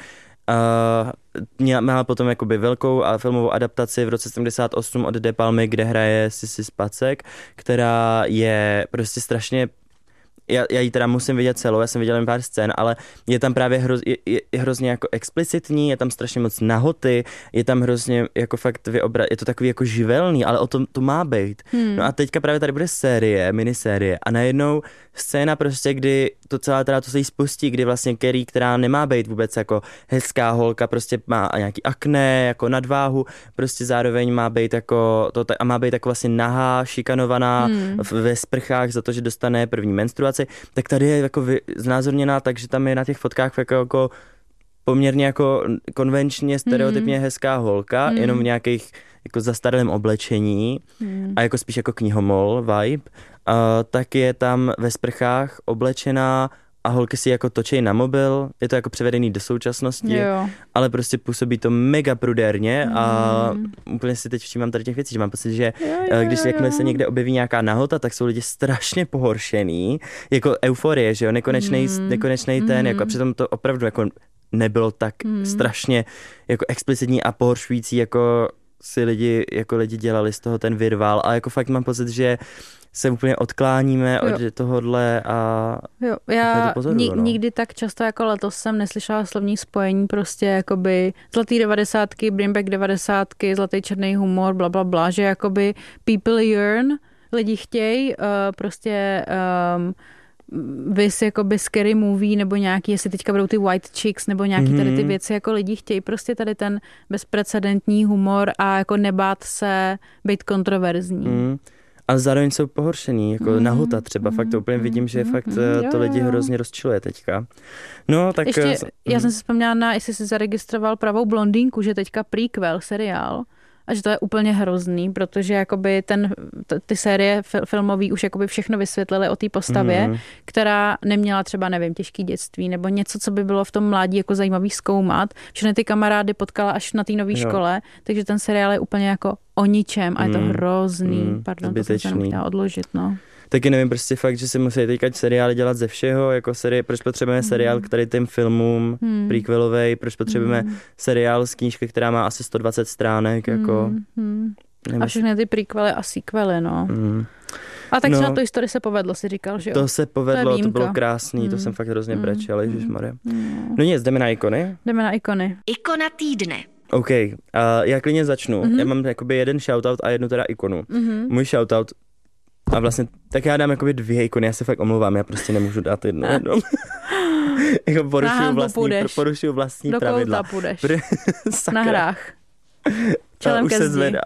Uh, měla potom jakoby velkou filmovou adaptaci v roce sedmdesát osm od De Palmy, kde hraje Sissy Spacek, která je prostě strašně, já, já ji teda musím vidět celou, já jsem viděl jen pár scén, ale je tam právě hroz, je, je, je hrozně jako explicitní, je tam strašně moc nahoty, je tam hrozně jako fakt vyobra, je to takový jako živelný, ale o tom to má být. Hmm. No a teďka právě tady bude série, minisérie a najednou scéna prostě, kdy to celá teda to se jí spustí, kdy vlastně Carrie, která nemá být vůbec jako hezká holka, prostě má nějaký akné, jako nadváhu, prostě zároveň má být jako to, a má být jako vlastně nahá, šikanovaná hmm. ve sprchách za to, že dostane první menstruaci, tak tady je jako znázorněná, takže tam je na těch fotkách jako, jako poměrně jako konvenčně, stereotypně hmm. hezká holka, hmm. jenom v nějakých jako zastaralém oblečení hmm. a jako spíš jako knihomol vibe. Uh, tak je tam ve sprchách oblečená a holky si jako točí na mobil, je to jako převedený do současnosti, jo. ale prostě působí to mega prudérně mm. a úplně si teď všímám tady těch věcí, že mám pocit, že jo, jo, když jakmile se někde objeví nějaká nahota, tak jsou lidi strašně pohoršený, jako euforie, že jo, nekonečnej, mm. nekonečnej ten, mm. jako a přitom to opravdu jako nebylo tak mm. strašně jako explicitní a pohoršující, jako si lidi, jako lidi dělali z toho ten virvál a jako fakt mám pocit, že se úplně odkláníme jo. od tohohle a jo, já to pozoruju, ni- no. nikdy tak často jako letos jsem neslyšela slovní spojení prostě jakoby zlatý devadesátky, bring back devadesátky, zlatý černý humor, bla, bla, bla, že jakoby people yearn, lidi chtějí uh, prostě um, vys jakoby scary movie nebo nějaký, jestli teďka budou ty white chicks nebo nějaký tady ty věci, jako lidi chtějí prostě tady ten bezprecedentní humor a jako nebát se být kontroverzní. Mm. Ale zároveň jsou pohoršený, jako mm. nahota třeba, mm. fakt to úplně vidím, že mm. fakt mm. to lidi hrozně rozčiluje teďka. No, tak... Ještě, já jsem si vzpomněla na, jestli jsi zaregistroval Pravou blondýnku, že teďka prequel seriál, a že to je úplně hrozný, protože jakoby ten, ty série filmový už jakoby všechno vysvětlily o té postavě, mm. která neměla třeba, nevím, těžký dětství, nebo něco, co by bylo v tom mládí jako zajímavý zkoumat. Všechny ty kamarády potkala až na té nové škole, takže ten seriál je úplně jako o ničem a je to mm. hrozný. Mm. Pardon, zbytečný. To jsem se chtěla odložit, no. Taky nevím, prostě fakt, že si musí teďka seriály dělat ze všeho, jako série, proč potřebujeme mm. seriál k tady těm filmům mm. prequelovej, proč potřebujeme mm. seriál z knížky, která má asi sto dvacet stránek, jako... Mm. A všechny ty prequely a sequely, no. Mm. A tak no, třeba to historii se povedlo, si říkal, že jo? To se povedlo, to, to bylo krásný, mm. to jsem fakt hrozně mm. brečel, ježišmarja. Mm. No nic, jdeme na ikony? Jdeme na ikony. Ikona týdne. OK, uh, já klidně začnu. Mm-hmm. Já mám jakoby jeden shoutout a jednu teda ikonu. Mm-hmm. Můj shoutout a vlastně, tak já dám jakoby dvě ikony, já se fakt omlouvám, já prostě nemůžu dát jednu. jednu. jako porušuju vlastní, porušuju vlastní do pravidla. Do kouta půjdeš. Pr- na hrách. Čelem už se zvedám.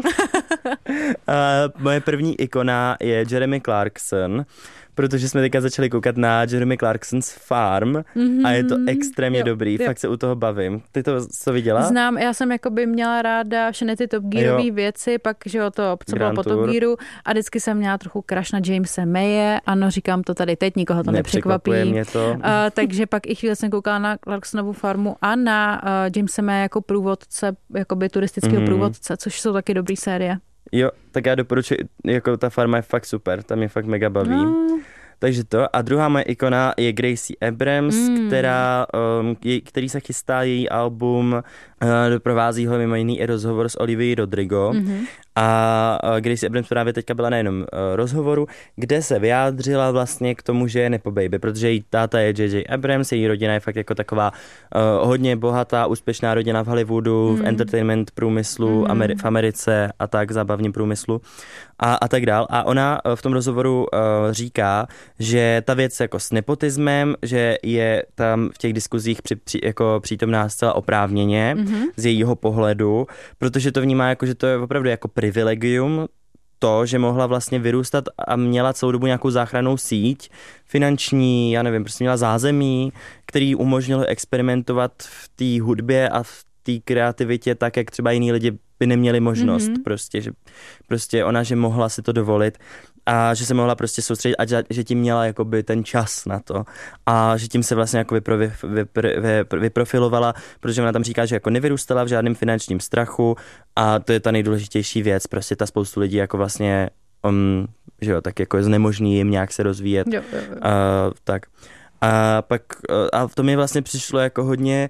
uh, moje první ikona je Jeremy Clarkson, protože jsme teďka začali koukat na Jeremy Clarkson's Farm mm-hmm. a je to extrémně jo, dobrý, jo. Fakt se u toho bavím. Ty to co viděla? Znám, já jsem jakoby měla ráda všechny ty Top Gearové věci, pak, že jo, to, co Grand bylo po Top Gearu a vždycky jsem měla trochu crush na Jamese Maye, ano, říkám to tady teď, nikoho to nepřekvapí. Mě to. Uh, takže pak i chvíli jsem koukala na Clarksonovu farmu a na uh, Jamese Maye jako průvodce, jakoby turistického mm-hmm. průvodce, což jsou taky dobrý série. Jo, tak já doporučuji, jako ta farma je fakt super, tam mě fakt mega baví. No. Takže to. A druhá moje ikona je Gracie Abrams, mm. která, um, je, který se chystá její album, uh, doprovází ho mimo jiný i rozhovor s Olivií Rodrigo. Mm-hmm. A uh, Gracie Abrams právě teďka byla na jenom uh, rozhovoru, kde se vyjádřila vlastně k tomu, že je nepo baby, protože její táta je J J Abrams, její rodina je fakt jako taková uh, hodně bohatá, úspěšná rodina v Hollywoodu, mm. v entertainment průmyslu, mm. Ameri- v Americe a tak, zábavním průmyslu a, a tak dál. A ona uh, v tom rozhovoru uh, říká, že ta věc jako s nepotismem, že je tam v těch diskuzích při, při, jako přítomná zcela oprávněně mm-hmm. z jejího pohledu, protože to vnímá jako, že to je opravdu jako privilegium to, že mohla vlastně vyrůstat a měla celou dobu nějakou záchrannou síť finanční, já nevím, prostě měla zázemí, který umožnilo experimentovat v té hudbě a v té kreativitě tak, jak třeba jiní lidi by neměli možnost mm-hmm. prostě, že prostě ona, že mohla si to dovolit a že se mohla prostě soustředit a že, že tím měla jakoby ten čas na to a že tím se vlastně jako vypro, vypr, vypr, vyprofilovala, protože ona tam říká, že jako nevyrůstala v žádném finančním strachu a to je ta nejdůležitější věc, prostě ta spoustu lidí jako vlastně um, že jo, tak jako je znemožní jim nějak se rozvíjet. Jo, jo, jo. Uh, tak. A pak uh, a to mi vlastně přišlo jako hodně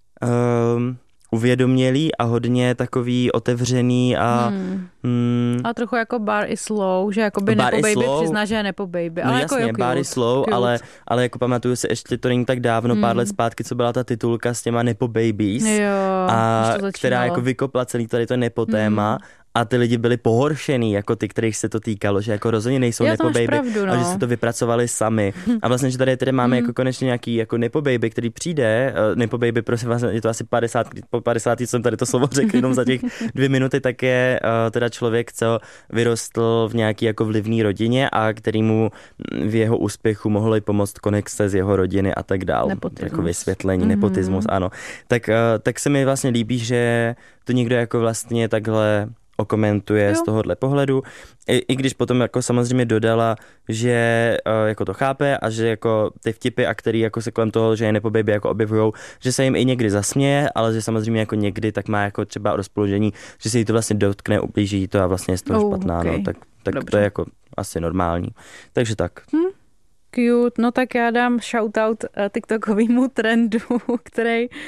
um, uvědomělý a hodně takový otevřený a... Hmm. Hmm, a trochu jako bar is slow, že jako by nepo baby přizná, že je nepo baby. Ale no jako jasně, bar is slow, ale, ale jako pamatuju si, ještě to není tak dávno, hmm. pár let zpátky, co byla ta titulka s těma nepo babies, jo, a která jako vykopla celý tady to nepo téma. Hmm. A ty lidi byli pohoršený, jako ty, kterých se to týkalo, že jako rozhodně nejsou jo, nepo baby, pravdu, no. a že si to vypracovali sami. A vlastně, že tady, tady máme mm. jako konečně nějaký jako nepo baby, který přijde, uh, nepo baby, prosím vás, je to asi padesát, po padesátý, co jsem tady to slovo řekl jenom za těch dvě minuty, tak je uh, teda člověk, co vyrostl v nějaký jako vlivný rodině a kterýmu v jeho úspěchu mohly pomoct konexe z jeho rodiny a tak dál. Nepotismus. Jako vysvětlení, mm. nepotismus, ano. Tak, uh, tak se mi vlastně líbí, že to někdo jako vlastně takhle okomentuje jo. z tohohle pohledu, I, i když potom jako samozřejmě dodala, že uh, jako to chápe a že jako ty vtipy, a který jako se kolem toho, že je nepo baby jako objevujou, že se jim i někdy zasměje, ale že samozřejmě jako někdy tak má jako třeba rozpoložení, že se jí to vlastně dotkne, ublíží to a vlastně je z toho oh, špatná, okay. no, tak, tak to je jako asi normální. Takže tak. Hm. Cute, no tak já dám shoutout uh, TikTokovému trendu, který uh,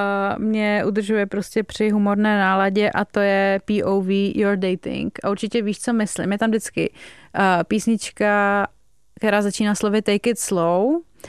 mě udržuje prostě při humorné náladě a to je P O V You're Dating. A určitě víš, co myslím. Je tam vždycky uh, písnička, která začíná slovy Take it slow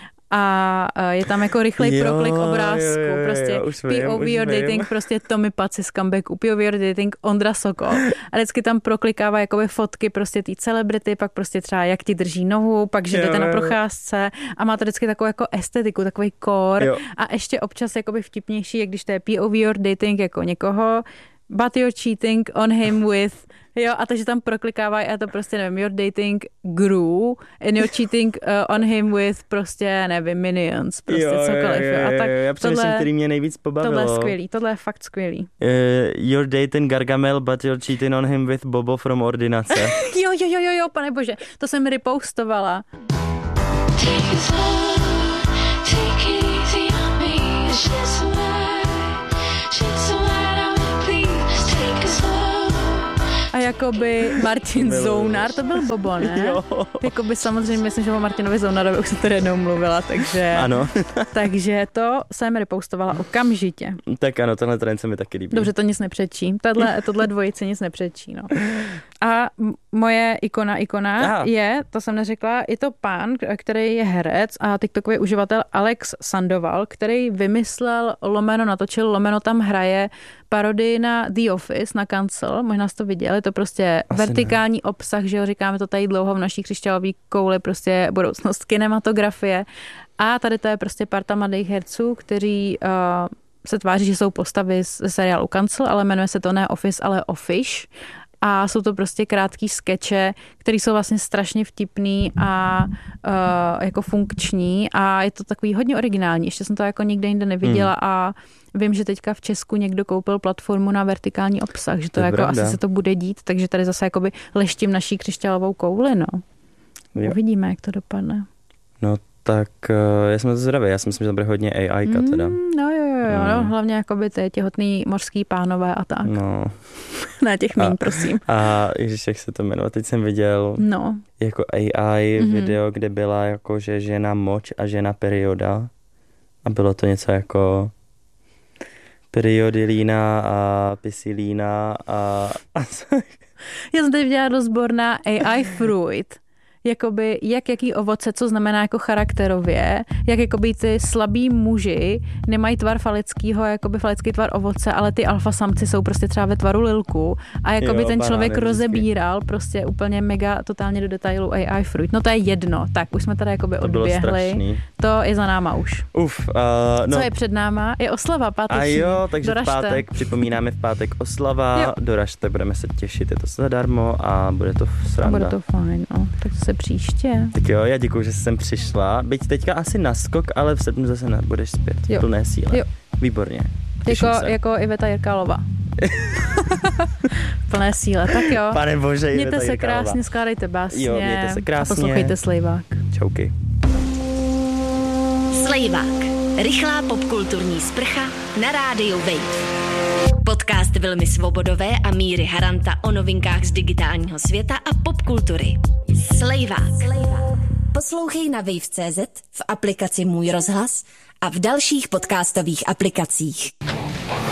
a uh, je tam jako rychlej jo, proklik obrázku. Jo, jo, jo, prostě P O V You're Dating, prostě Tommy Paci z comebacku, P O V You're Dating, Ondra Sokol. A vždycky tam proklikává jakoby fotky prostě té celebrity, pak prostě třeba jak ti drží nohu, pak že jdete na procházce a má to vždycky takovou jako estetiku, takový core jo. A ještě občas jakoby vtipnější, jak když to je P O V You're Dating jako někoho, but you're cheating on him with Jo, a takže tam proklikávají a to prostě, nevím, you're dating Gru and you're cheating uh, on him with prostě, nevím, Minions, prostě jo, cokoliv. Jo, jo, jo, a tak já přemýšlím, který mě nejvíc pobavilo. Tohle je skvělý, tohle je fakt skvělý. Uh, you're dating Gargamel, but you're cheating on him with Bobo from Ordinace. jo, jo, jo, jo, jo, pane bože, to jsem repostovala. A jakoby Martin Zounar, to byl Bobo, ne? Jo. Jakoby samozřejmě myslím, že o Martinovi Zounarovi už jsem tady jednou mluvila, takže... Ano. takže to jsem repostovala okamžitě. Tak ano, tenhle trend se mi taky líbí. Dobře, to nic nepřečí. Tohle, tohle dvojice nic nepřečí, no. A moje ikona, ikona Aha. je, to jsem neřekla, je to pán, který je herec a tiktokový uživatel Alex Sandoval, který vymyslel, lomeno natočil, lomeno tam hraje parodii na The Office, na Cancel, možná jste to viděli, to prostě Asi vertikální ne. obsah, že jo, říkáme to tady dlouho v naší křišťálové kouli, prostě budoucnost kinematografie. A tady to je prostě parta mladých herců, kteří uh, se tváří, že jsou postavy z seriálu Cancel, ale jmenuje se to ne Office, ale Office. A jsou to prostě krátký skeče, které jsou vlastně strašně vtipný a uh, jako funkční a je to takový hodně originální. Ještě jsem to jako nikde jinde neviděla hmm. a vím, že teďka v Česku někdo koupil platformu na vertikální obsah, že to, to jako pravda. Asi se to bude dít, takže tady zase jakoby leštím naší křišťálovou kouli, no. Jo. Uvidíme, jak to dopadne. No tak uh, já jsem to zvědavý, já si myslím, že to bude hodně á í ka teda. Mm, no jo, jo, jo, mm. no, hlavně jakoby ty těhotný mořský pánové a tak. No. Ne, těch míň, prosím. A ježiš, jak se to jmenuje, teď jsem viděl no. jako á í mm-hmm. video, kde byla jako, že žena moč a žena perioda a bylo to něco jako periodilína a pisilína a... Já jsem teď viděla rozbor na á í Fruit, jakoby jak jaký ovoce, co znamená jako charakterově, jak jakoby ty slabí muži nemají tvar falickýho, jakoby falický tvar ovoce, ale ty alfa samci jsou prostě třeba ve tvaru lilku a jakoby jo, ten člověk vždycky rozebíral prostě úplně mega totálně do detailu á í Fruit. No to je jedno, tak už jsme tady jakoby to odběhli. To je za náma už. Uf, uh, no. Co je před náma? Je oslava páteční. A jo, takže doražte. V pátek připomínáme v pátek oslava, jo. doražte, budeme se těšit, je to zadarmo a bude to sranda. A bude to fajn, no. Tak to se příště. Tak jo, já děkuju, že jsi sem přišla. Byť teďka asi naskok, ale v srpnu zase budeš zpět. Jo. Plné síle. Jo. Výborně. Jako, jako Iveta Jirkálová. Plné síle. Tak jo. Pane bože, Iveta Mějte se Jirkálová. krásně, skládejte básně. Jo, mějte se krásně. A poslouchejte Slejvák. Čauky. Slejvák. Rychlá popkulturní sprcha na rádiu Wave. Podcast Vilmy Svobodové a Míry Haranta o novinkách z digitálního světa a popkultury. Slejvák. Poslouchej na wave tečka cé zet, v aplikaci Můj rozhlas a v dalších podcastových aplikacích.